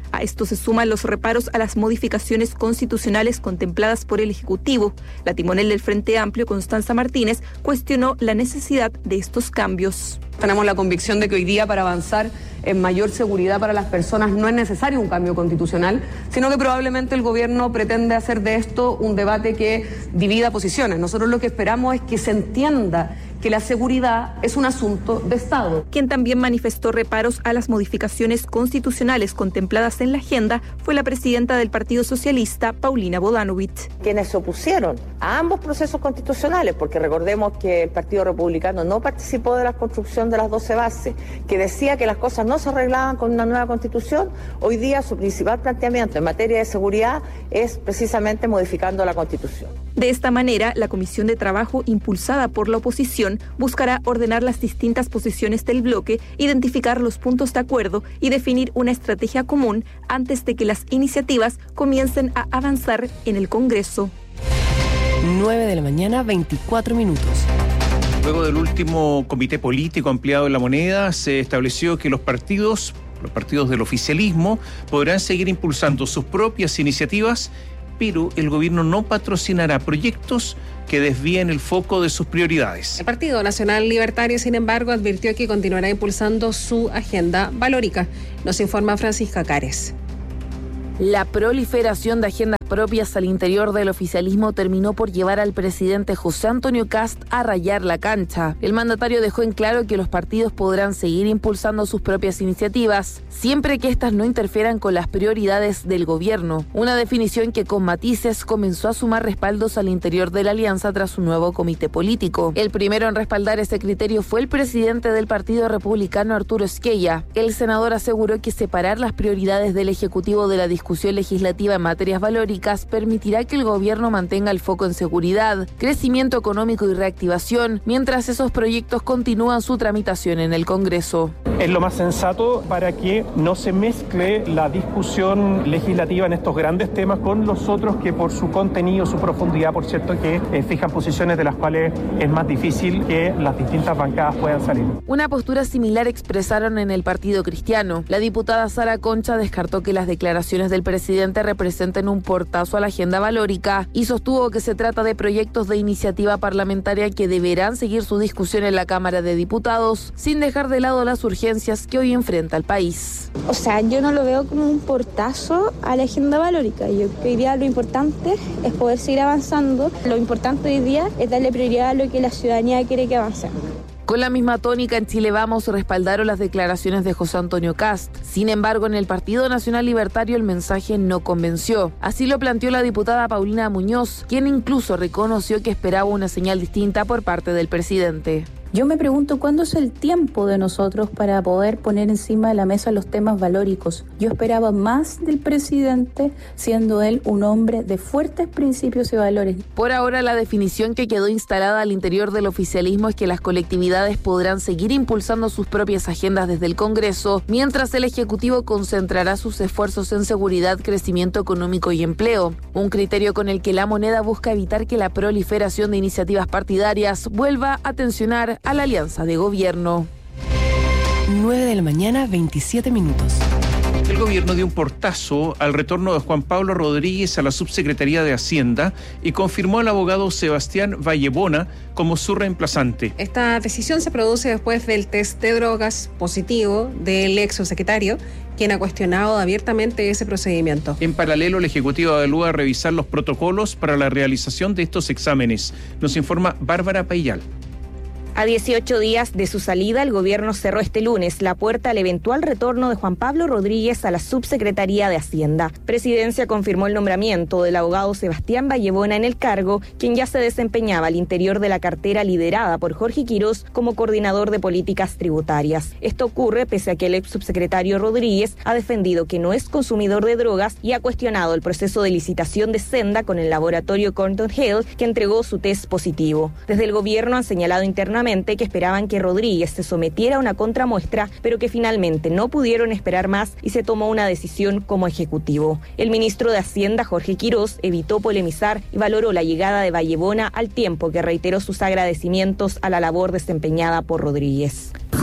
A esto se suman los reparos a las modificaciones constitucionales contempladas por el Ejecutivo. La timonel del Frente Amplio, Constanza Martínez, cuestionó la necesidad de estos cambios. Tenemos la convicción de que hoy día, para avanzar en mayor seguridad para las personas, no es necesario un cambio constitucional, sino que probablemente el gobierno pretende hacer de esto un debate que divida posiciones. Nosotros lo que esperamos es que se entienda que la seguridad es un asunto de Estado. Quien también manifestó reparos a las modificaciones constitucionales contempladas en la agenda fue la presidenta del Partido Socialista, Paulina Bodanovich. Quienes se opusieron a ambos procesos constitucionales, porque recordemos que el Partido Republicano no participó de la construcción de las 12 bases, que decía que las cosas no se arreglaban con una nueva constitución, hoy día su principal planteamiento en materia de seguridad es precisamente modificando la constitución. De esta manera, la Comisión de Trabajo, impulsada por la oposición, buscará ordenar las distintas posiciones del bloque, identificar los puntos de acuerdo y definir una estrategia común antes de que las iniciativas comiencen a avanzar en el Congreso. 9 de la mañana, 24 minutos. Luego del último comité político ampliado en La Moneda, se estableció que los partidos del oficialismo podrán seguir impulsando sus propias iniciativas, pero el gobierno no patrocinará proyectos que desvíen el foco de sus prioridades. El Partido Nacional Libertario, sin embargo, advirtió que continuará impulsando su agenda valórica. Nos informa Francisca Cares. La proliferación de agendas propias al interior del oficialismo terminó por llevar al presidente José Antonio Kast a rayar la cancha. El mandatario dejó en claro que los partidos podrán seguir impulsando sus propias iniciativas, siempre que éstas no interfieran con las prioridades del gobierno. Una definición que con matices comenzó a sumar respaldos al interior de la alianza tras su nuevo comité político. El primero en respaldar ese criterio fue el presidente del Partido Republicano, Arturo Esquella. El senador aseguró que separar las prioridades del Ejecutivo de la discusión legislativa en materias valóricas permitirá que el gobierno mantenga el foco en seguridad, crecimiento económico y reactivación, mientras esos proyectos continúan su tramitación en el Congreso. Es lo más sensato para que no se mezcle la discusión legislativa en estos grandes temas con los otros que por su contenido, su profundidad, por cierto, que fijan posiciones de las cuales es más difícil que las distintas bancadas puedan salir. Una postura similar expresaron en el Partido Cristiano. La diputada Sara Concha descartó que las declaraciones del presidente representen un portazo a la agenda valórica y sostuvo que se trata de proyectos de iniciativa parlamentaria que deberán seguir su discusión en la Cámara de Diputados, sin dejar de lado las urgencias que hoy enfrenta el país. O sea, yo no lo veo como un portazo a la agenda valórica. Yo creo que hoy día lo importante es poder seguir avanzando. Lo importante hoy día es darle prioridad a lo que la ciudadanía quiere que avancemos. Con la misma tónica, en Chile Vamos respaldaron las declaraciones de José Antonio Kast. Sin embargo, en el Partido Nacional Libertario el mensaje no convenció. Así lo planteó la diputada Paulina Muñoz, quien incluso reconoció que esperaba una señal distinta por parte del presidente. Yo me pregunto cuándo es el tiempo de nosotros para poder poner encima de la mesa los temas valóricos. Yo esperaba más del presidente, siendo él un hombre de fuertes principios y valores. Por ahora, la definición que quedó instalada al interior del oficialismo es que las colectividades podrán seguir impulsando sus propias agendas desde el Congreso, mientras el Ejecutivo concentrará sus esfuerzos en seguridad, crecimiento económico y empleo. Un criterio con el que La Moneda busca evitar que la proliferación de iniciativas partidarias vuelva a tensionar a la alianza de gobierno. 9 de la mañana, 27 minutos. El gobierno dio un portazo al retorno de Juan Pablo Rodríguez a la subsecretaría de Hacienda y confirmó al abogado Sebastián Vallebona como su reemplazante. Esta decisión se produce después del test de drogas positivo del ex subsecretario, quien ha cuestionado abiertamente ese procedimiento. En paralelo, el Ejecutivo evalúa revisar los protocolos para la realización de estos exámenes. Nos informa Bárbara Paillal. A 18 días de su salida, el gobierno cerró este lunes la puerta al eventual retorno de Juan Pablo Rodríguez a la subsecretaría de Hacienda. Presidencia confirmó el nombramiento del abogado Sebastián Vallebona en el cargo, quien ya se desempeñaba al interior de la cartera liderada por Jorge Quirós como coordinador de políticas tributarias. Esto ocurre pese a que el ex subsecretario Rodríguez ha defendido que no es consumidor de drogas y ha cuestionado el proceso de licitación de Senda con el laboratorio Cornton Health, que entregó su test positivo. Desde el gobierno han señalado internamente que esperaban que Rodríguez se sometiera a una contramuestra, pero que finalmente no pudieron esperar más y se tomó una decisión como ejecutivo. El ministro de Hacienda, Jorge Quirós, evitó polemizar y valoró la llegada de Vallebona al tiempo que reiteró sus agradecimientos a la labor desempeñada por Rodríguez. Fue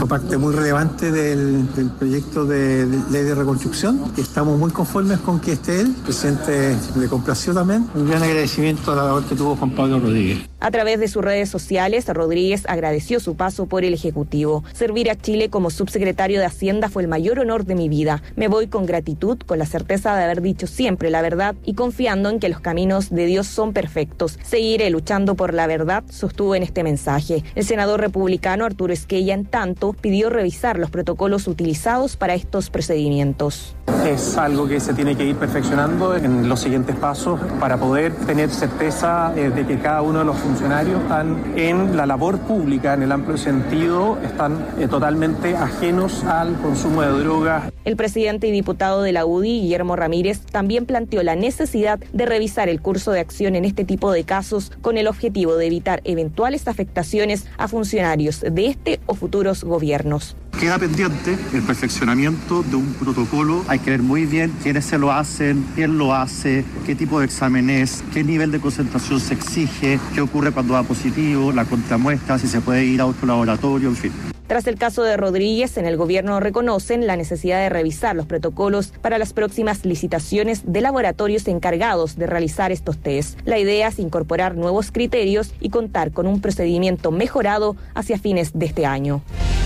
hecho parte muy relevante del proyecto de ley de reconstrucción. Estamos muy conformes con que esté él. El presidente le complació también. Un gran agradecimiento a la labor que tuvo Juan Pablo Rodríguez. A través de sus redes sociales, Rodríguez agradeció su paso por el Ejecutivo. Servir a Chile como subsecretario de Hacienda fue el mayor honor de mi vida. Me voy con gratitud, con la certeza de haber dicho siempre la verdad y confiando en que los caminos de Dios son perfectos. Seguiré luchando por la verdad, sostuvo en este mensaje. El senador republicano Arturo Esquella, en tanto, pidió revisar los protocolos utilizados para estos procedimientos. Es algo que se tiene que ir perfeccionando en los siguientes pasos para poder tener certeza de que cada uno de los funcionarios están en la labor pública, en el amplio sentido, están totalmente ajenos al consumo de drogas. El presidente y diputado de la UDI, Guillermo Ramírez, también planteó la necesidad de revisar el curso de acción en este tipo de casos con el objetivo de evitar eventuales afectaciones a funcionarios de este o futuros gobiernos. Queda pendiente el perfeccionamiento de un protocolo. Hay que ver muy bien quiénes se lo hacen, quién lo hace, qué tipo de examen es, qué nivel de concentración se exige, qué ocurre cuando da positivo, la contramuestra, si se puede ir a otro laboratorio, en fin. Tras el caso de Rodríguez, en el gobierno reconocen la necesidad de revisar los protocolos para las próximas licitaciones de laboratorios encargados de realizar estos test. La idea es incorporar nuevos criterios y contar con un procedimiento mejorado hacia fines de este año.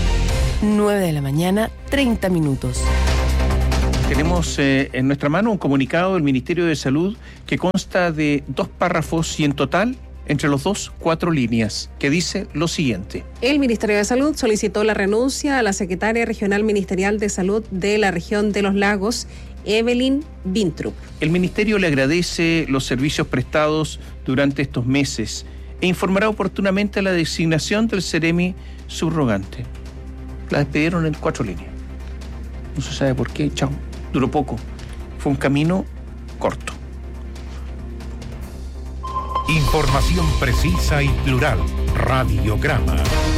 9 de la mañana, 30 minutos. Tenemos en nuestra mano un comunicado del Ministerio de Salud que consta de 2 párrafos y en total, entre los dos, 4 líneas, que dice lo siguiente. El Ministerio de Salud solicitó la renuncia a la secretaria regional ministerial de Salud de la región de los Lagos, Evelyn Bintrup. El Ministerio le agradece los servicios prestados durante estos meses e informará oportunamente la designación del Seremi subrogante. La despidieron en 4 líneas. No se sabe por qué, chao. Duró poco. Fue un camino corto. Información precisa y plural. Radiograma.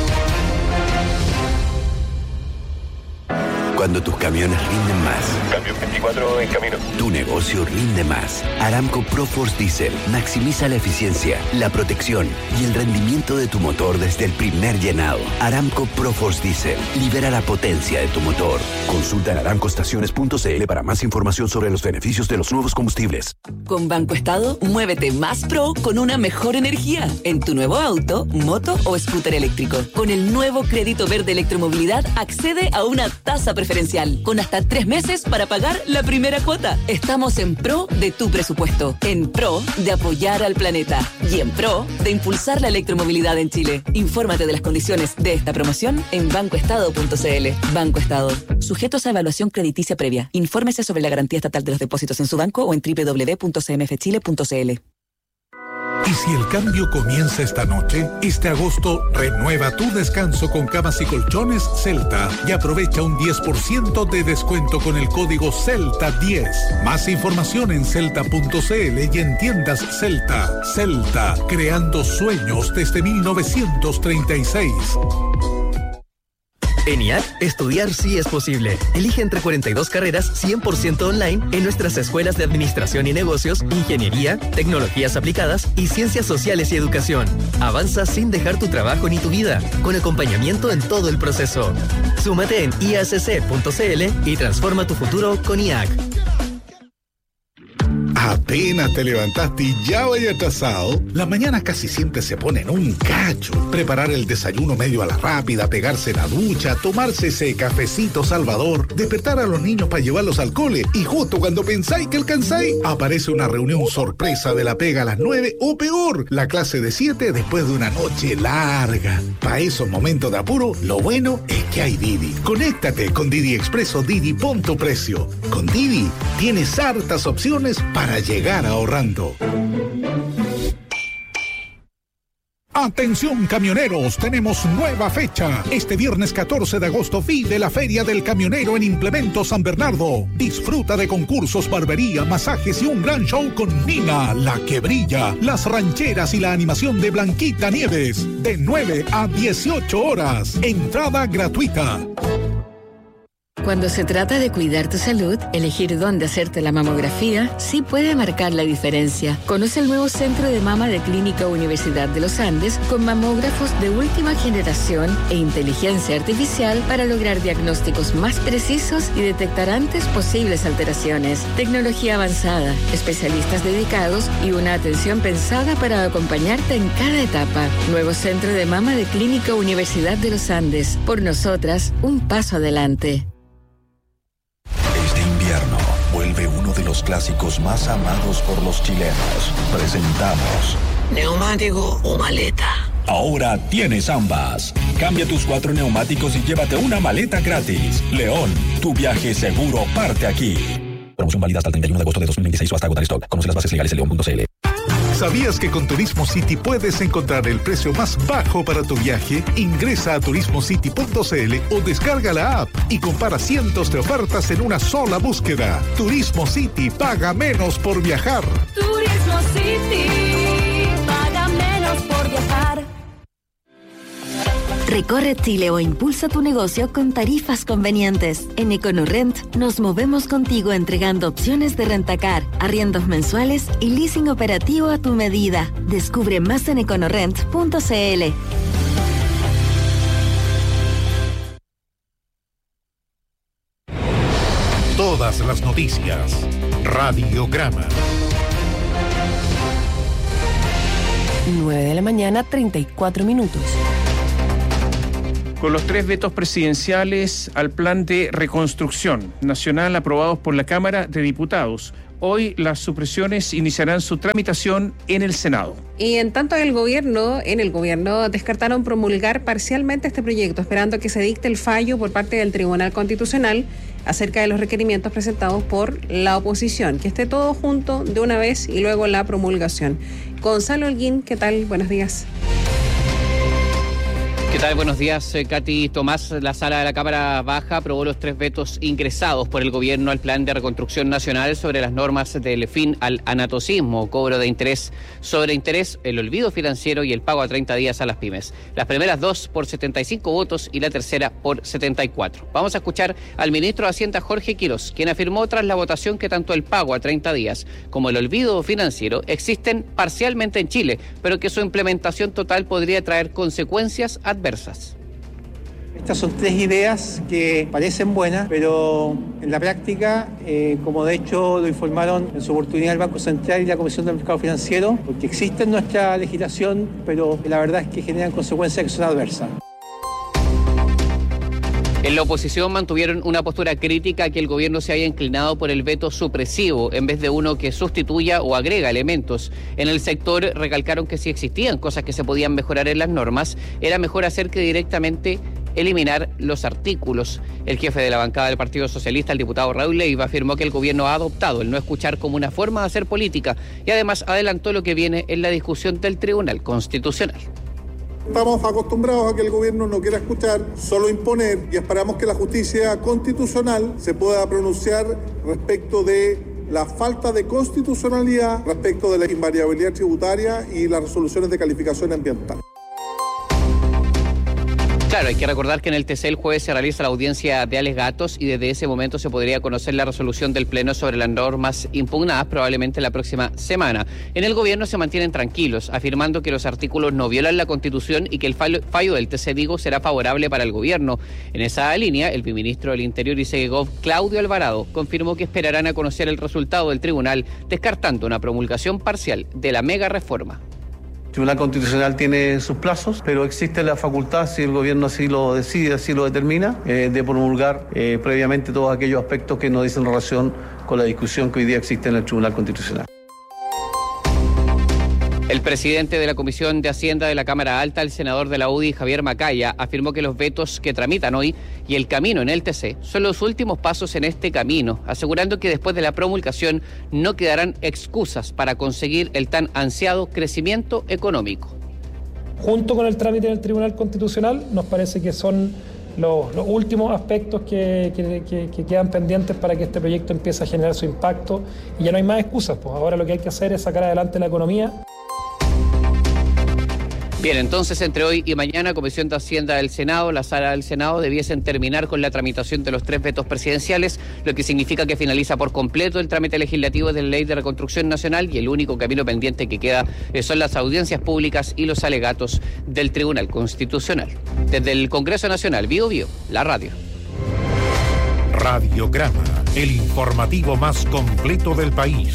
Cuando tus camiones rinden más. Cambio 24 en camino. Tu negocio rinde más. Aramco ProForce Diesel maximiza la eficiencia, la protección y el rendimiento de tu motor desde el primer llenado. Aramco ProForce Diesel libera la potencia de tu motor. Consulta en aramcoestaciones.cl para más información sobre los beneficios de los nuevos combustibles. Con Banco Estado, muévete más pro con una mejor energía en tu nuevo auto, moto o scooter eléctrico. Con el nuevo crédito verde electromovilidad, accede a una tasa preferencial con hasta 3 meses para pagar la primera cuota. Estamos en pro de tu presupuesto, en pro de apoyar al planeta y en pro de impulsar la electromovilidad en Chile. Infórmate de las condiciones de esta promoción en bancoestado.cl. Banco Estado. Sujetos a evaluación crediticia previa. Infórmese sobre la garantía estatal de los depósitos en su banco o en www.cmfchile.cl. Y si el cambio comienza esta noche, este agosto renueva tu descanso con camas y colchones Celta y aprovecha un 10% de descuento con el código CELTA10. Más información en celta.cl y en tiendas Celta. Celta, creando sueños desde 1936. En IAC, estudiar sí es posible. Elige entre 42 carreras 100% online en nuestras escuelas de Administración y Negocios, Ingeniería, Tecnologías Aplicadas y Ciencias Sociales y Educación. Avanza sin dejar tu trabajo ni tu vida, con acompañamiento en todo el proceso. Súmate en iacc.cl y transforma tu futuro con IAC. Apenas te levantaste y ya vaya atrasado. Las mañanas casi siempre se ponen un cacho. Preparar el desayuno medio a la rápida, pegarse la ducha, tomarse ese cafecito salvador, despertar a los niños para llevarlos al cole y justo cuando pensáis que alcanzáis, aparece una reunión sorpresa de la pega a las 9 o peor, la clase de 7 después de una noche larga. Para esos momentos de apuro, lo bueno es que hay Didi. Conéctate con Didi Expreso Didi, pon tu precio. Con Didi tienes hartas opciones para llegar ahorrando. Atención camioneros, tenemos nueva fecha. Este viernes 14 de agosto vive la Feria del Camionero en Implemento San Bernardo. Disfruta de concursos, barbería, masajes y un gran show con Nina, la que brilla, las rancheras y la animación de Blanquita Nieves. De 9 a 18 horas. Entrada gratuita. Cuando se trata de cuidar tu salud, elegir dónde hacerte la mamografía sí puede marcar la diferencia. Conoce el nuevo Centro de Mama de Clínica Universidad de los Andes con mamógrafos de última generación e inteligencia artificial para lograr diagnósticos más precisos y detectar antes posibles alteraciones. Tecnología avanzada, especialistas dedicados y una atención pensada para acompañarte en cada etapa. Nuevo Centro de Mama de Clínica Universidad de los Andes. Por nosotras, un paso adelante. Este invierno vuelve uno de los clásicos más amados por los chilenos. Presentamos ¿neumático o maleta? Ahora tienes ambas. Cambia tus 4 neumáticos y llévate una maleta gratis. León, tu viaje seguro parte aquí. Promoción válida hasta el 31 de agosto de 2026 o hasta agotar stock. Conoce las bases legales en león.cl. ¿Sabías que con Turismo City puedes encontrar el precio más bajo para tu viaje? Ingresa a turismocity.cl o descarga la app y compara cientos de ofertas en una sola búsqueda. Turismo City, paga menos por viajar. Turismo City, paga menos por viajar. Recorre Chile o impulsa tu negocio con tarifas convenientes. En EconoRent nos movemos contigo entregando opciones de rentacar, arriendos mensuales y leasing operativo a tu medida. Descubre más en econorent.cl. Todas las noticias. Radiograma. 9 de la mañana, 34 minutos. Con los 3 vetos presidenciales al plan de reconstrucción nacional aprobados por la Cámara de Diputados, hoy las supresiones iniciarán su tramitación en el Senado. Y en tanto en el gobierno descartaron promulgar parcialmente este proyecto, esperando que se dicte el fallo por parte del Tribunal Constitucional acerca de los requerimientos presentados por la oposición, que esté todo junto de una vez y luego la promulgación. Gonzalo Holguín, ¿qué tal? Buenos días. ¿Qué tal? Buenos días, Katy Tomás. La sala de la Cámara Baja aprobó los 3 vetos ingresados por el gobierno al plan de reconstrucción nacional sobre las normas del fin al anatocismo, cobro de interés sobre interés, el olvido financiero y el pago a 30 días a las pymes. Las primeras 2 por 75 votos y la tercera por 74. Vamos a escuchar al ministro de Hacienda, Jorge Quiroz, quien afirmó tras la votación que tanto el pago a 30 días como el olvido financiero existen parcialmente en Chile, pero que su implementación total podría traer consecuencias adversas. Estas son 3 ideas que parecen buenas, pero en la práctica, como de hecho lo informaron en su oportunidad el Banco Central y la Comisión del Mercado Financiero, porque existe en nuestra legislación, pero la verdad es que generan consecuencias que son adversas. En la oposición mantuvieron una postura crítica a que el gobierno se haya inclinado por el veto supresivo en vez de uno que sustituya o agrega elementos. En el sector recalcaron que si existían cosas que se podían mejorar en las normas, era mejor hacer que directamente eliminar los artículos. El jefe de la bancada del Partido Socialista, el diputado Raúl Leiva, afirmó que el gobierno ha adoptado el no escuchar como una forma de hacer política y además adelantó lo que viene en la discusión del Tribunal Constitucional. Estamos acostumbrados a que el gobierno no quiera escuchar, solo imponer, y esperamos que la justicia constitucional se pueda pronunciar respecto de la falta de constitucionalidad, respecto de la invariabilidad tributaria y las resoluciones de calificación ambiental. Claro, hay que recordar que en el TC el jueves se realiza la audiencia de alegatos y desde ese momento se podría conocer la resolución del Pleno sobre las normas impugnadas probablemente la próxima semana. En el gobierno se mantienen tranquilos, afirmando que los artículos no violan la Constitución y que el fallo del TC Vigo será favorable para el gobierno. En esa línea, el viceministro del Interior y Segegov, Claudio Alvarado, confirmó que esperarán a conocer el resultado del tribunal, descartando una promulgación parcial de la mega reforma. El Tribunal Constitucional tiene sus plazos, pero existe la facultad, si el gobierno así lo decide, así lo determina, de promulgar previamente todos aquellos aspectos que no dicen relación con la discusión que hoy día existe en el Tribunal Constitucional. El presidente de la Comisión de Hacienda de la Cámara Alta, el senador de la UDI, Javier Macaya, afirmó que los vetos que tramitan hoy y el camino en el TC son los últimos pasos en este camino, asegurando que después de la promulgación no quedarán excusas para conseguir el tan ansiado crecimiento económico. Junto con el trámite en el Tribunal Constitucional, nos parece que son los últimos aspectos que quedan pendientes para que este proyecto empiece a generar su impacto y ya no hay más excusas, pues ahora lo que hay que hacer es sacar adelante la economía. Bien, entonces entre hoy y mañana, Comisión de Hacienda del Senado, la Sala del Senado, debiesen terminar con la tramitación de los 3 vetos presidenciales, lo que significa que finaliza por completo el trámite legislativo de la Ley de Reconstrucción Nacional y el único camino pendiente que queda son las audiencias públicas y los alegatos del Tribunal Constitucional. Desde el Congreso Nacional, Bio Bio, la radio. Radiograma, el informativo más completo del país.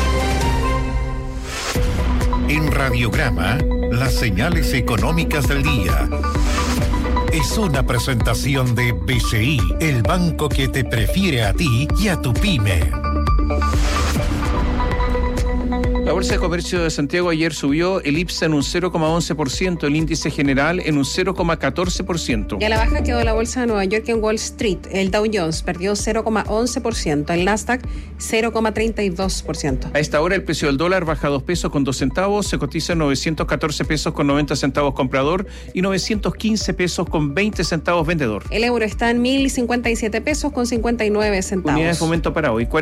En Radiograma, las señales económicas del día. Es una presentación de BCI, el banco que te prefiere a ti y a tu pyme. La Bolsa de Comercio de Santiago ayer subió, el IPSA en un 0,11%, el índice general en un 0,14%. Y a la baja quedó la Bolsa de Nueva York en Wall Street. El Dow Jones perdió 0,11%, el Nasdaq 0,32%. A esta hora el precio del dólar baja 2 pesos con 2 centavos, se cotiza en 914 pesos con 90 centavos comprador y 915 pesos con 20 centavos vendedor. El euro está en 1.057 pesos con 59 centavos. Unidades de momento para hoy,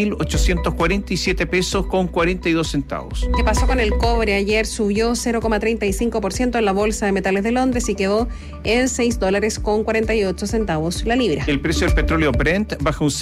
40.847 pesos con 42 centavos. ¿Qué pasó con el cobre? Ayer subió 0,35% en la Bolsa de Metales de Londres y quedó en $6 con 48 centavos la libra. El precio del petróleo Brent baja un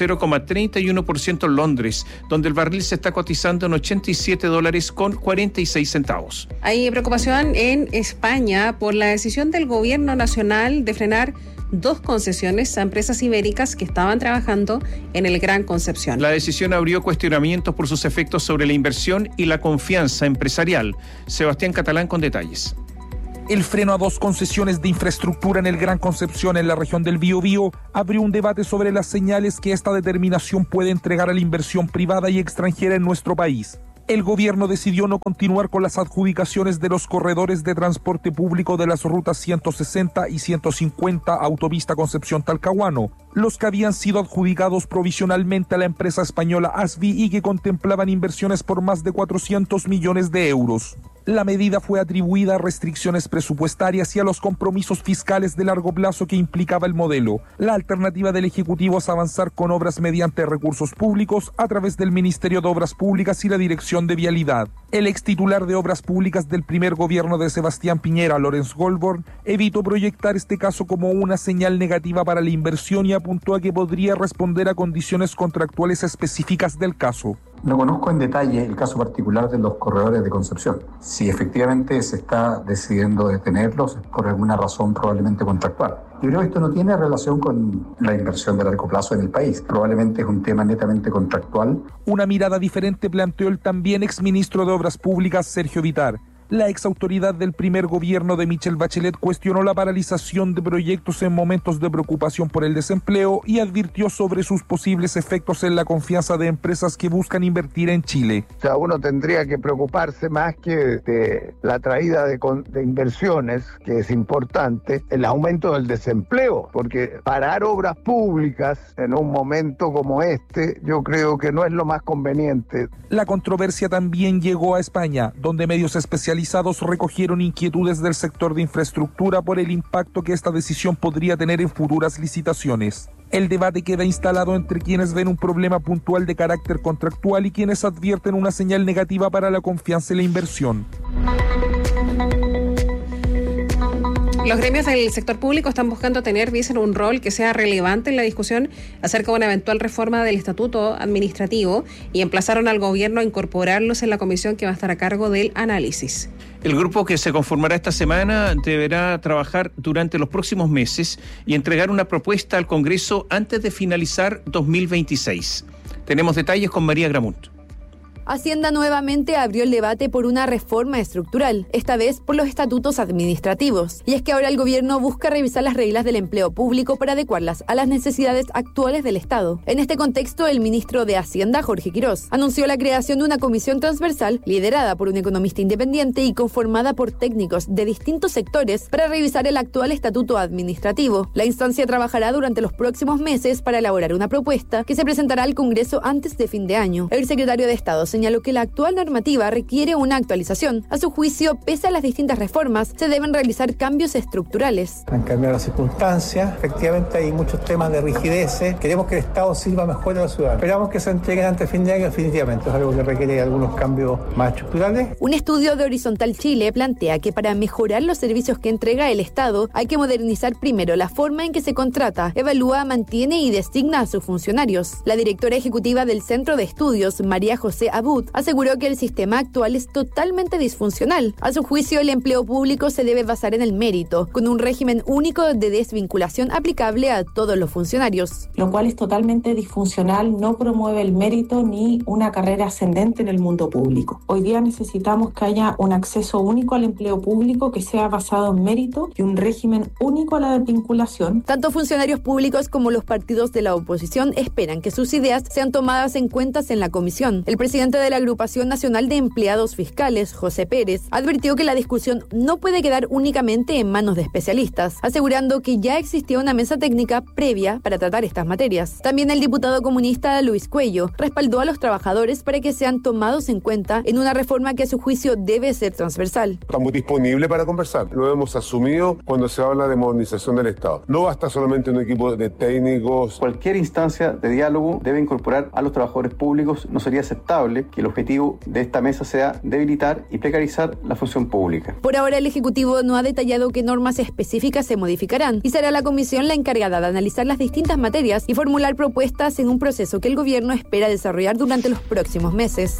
0,31% en Londres, donde el barril se está cotizando en $87 con 46 centavos. Hay preocupación en España por la decisión del gobierno nacional de frenar 2 concesiones a empresas ibéricas que estaban trabajando en el Gran Concepción. La decisión abrió cuestionamientos por sus efectos sobre la inversión y la confianza empresarial. Sebastián Catalán con detalles. El freno a 2 concesiones de infraestructura en el Gran Concepción, en la región del Biobío, abrió un debate sobre las señales que esta determinación puede entregar a la inversión privada y extranjera en nuestro país. El gobierno decidió no continuar con las adjudicaciones de los corredores de transporte público de las rutas 160 y 150 Autovista Concepción-Talcahuano, los que habían sido adjudicados provisionalmente a la empresa española ASVI y que contemplaban inversiones por más de 400 millones de euros. La medida fue atribuida a restricciones presupuestarias y a los compromisos fiscales de largo plazo que implicaba el modelo. La alternativa del Ejecutivo es avanzar con obras mediante recursos públicos a través del Ministerio de Obras Públicas y la Dirección de Vialidad. El ex titular de Obras Públicas del primer gobierno de Sebastián Piñera, Lorenz Goldborn, evitó proyectar este caso como una señal negativa para la inversión y apuntó a que podría responder a condiciones contractuales específicas del caso. No conozco en detalle el caso particular de los corredores de Concepción. Si efectivamente se está decidiendo detenerlos, es por alguna razón probablemente contractual. Yo creo que esto no tiene relación con la inversión de largo plazo en el país. Probablemente es un tema netamente contractual. Una mirada diferente planteó el también exministro de Obras Públicas, Sergio Vitar. La exautoridad del primer gobierno de Michelle Bachelet cuestionó la paralización de proyectos en momentos de preocupación por el desempleo y advirtió sobre sus posibles efectos en la confianza de empresas que buscan invertir en Chile. O sea, uno tendría que preocuparse más que de la traída de inversiones, que es importante, el aumento del desempleo, porque parar obras públicas en un momento como este, yo creo que no es lo más conveniente. La controversia también llegó a España, donde medios especializados recogieron inquietudes del sector de infraestructura por el impacto que esta decisión podría tener en futuras licitaciones. El debate queda instalado entre quienes ven un problema puntual de carácter contractual y quienes advierten una señal negativa para la confianza en la inversión. Los gremios del sector público están buscando tener, dicen, un rol que sea relevante en la discusión acerca de una eventual reforma del estatuto administrativo y emplazaron al gobierno a incorporarlos en la comisión que va a estar a cargo del análisis. El grupo que se conformará esta semana deberá trabajar durante los próximos meses y entregar una propuesta al Congreso antes de finalizar 2026. Tenemos detalles con María Gramunt. Hacienda nuevamente abrió el debate por una reforma estructural, esta vez por los estatutos administrativos. Y es que ahora el gobierno busca revisar las reglas del empleo público para adecuarlas a las necesidades actuales del Estado. En este contexto, el ministro de Hacienda, Jorge Quirós, anunció la creación de una comisión transversal liderada por un economista independiente y conformada por técnicos de distintos sectores para revisar el actual estatuto administrativo. La instancia trabajará durante los próximos meses para elaborar una propuesta que se presentará al Congreso antes de fin de año. El secretario de Estado, señaló que la actual normativa requiere una actualización. A su juicio, pese a las distintas reformas, se deben realizar cambios estructurales. Han cambiado las circunstancias, efectivamente hay muchos temas de rigideces. Queremos que el Estado sirva mejor a los ciudadanos. Esperamos que se entreguen antes de fin de año, definitivamente. Es algo que requiere algunos cambios más estructurales. Un estudio de Horizontal Chile plantea que para mejorar los servicios que entrega el Estado hay que modernizar primero la forma en que se contrata, evalúa, mantiene y designa a sus funcionarios. La directora ejecutiva del Centro de Estudios, María José Abud, aseguró que el sistema actual es totalmente disfuncional. A su juicio, el empleo público se debe basar en el mérito, con un régimen único de desvinculación aplicable a todos los funcionarios. Lo cual es totalmente disfuncional, no promueve el mérito ni una carrera ascendente en el mundo público. Hoy día necesitamos que haya un acceso único al empleo público que sea basado en mérito y un régimen único a la desvinculación. Tanto funcionarios públicos como los partidos de la oposición esperan que sus ideas sean tomadas en cuenta en la comisión. El presidente de la Agrupación Nacional de Empleados Fiscales, José Pérez, advirtió que la discusión no puede quedar únicamente en manos de especialistas, asegurando que ya existía una mesa técnica previa para tratar estas materias. También el diputado comunista Luis Cuello respaldó a los trabajadores para que sean tomados en cuenta en una reforma que a su juicio debe ser transversal. Estamos disponibles para conversar. Lo hemos asumido cuando se habla de modernización del Estado. No basta solamente un equipo de técnicos. Cualquier instancia de diálogo debe incorporar a los trabajadores públicos. No sería aceptable que el objetivo de esta mesa sea debilitar y precarizar la función pública. Por ahora, el Ejecutivo no ha detallado qué normas específicas se modificarán y será la comisión la encargada de analizar las distintas materias y formular propuestas en un proceso que el gobierno espera desarrollar durante los próximos meses.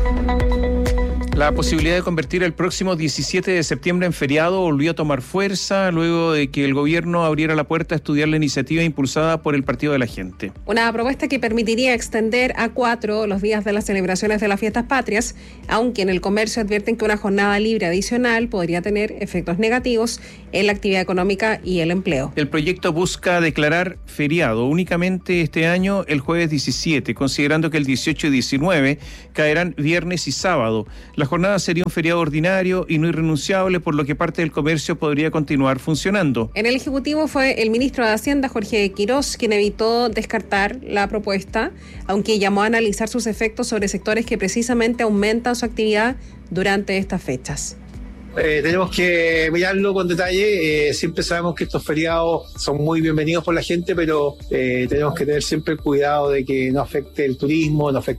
La posibilidad de convertir el próximo 17 de septiembre en feriado volvió a tomar fuerza luego de que el gobierno abriera la puerta a estudiar la iniciativa impulsada por el Partido de la Gente. Una propuesta que permitiría extender a 4 los días de las celebraciones de las fiestas patrias, aunque en el comercio advierten que una jornada libre adicional podría tener efectos negativos en la actividad económica y el empleo. El proyecto busca declarar feriado únicamente este año el jueves 17, considerando que el 18 y 19 caerán viernes y sábado. La jornada sería un feriado ordinario y no irrenunciable, por lo que parte del comercio podría continuar funcionando. En el Ejecutivo fue el ministro de Hacienda, Jorge Quirós, quien evitó descartar la propuesta, aunque llamó a analizar sus efectos sobre sectores que precisamente aumentan su actividad durante estas fechas. Tenemos que mirarlo con detalle. Siempre sabemos que estos feriados son muy bienvenidos por la gente, pero tenemos que tener siempre el cuidado de que no afecte el turismo, no afecte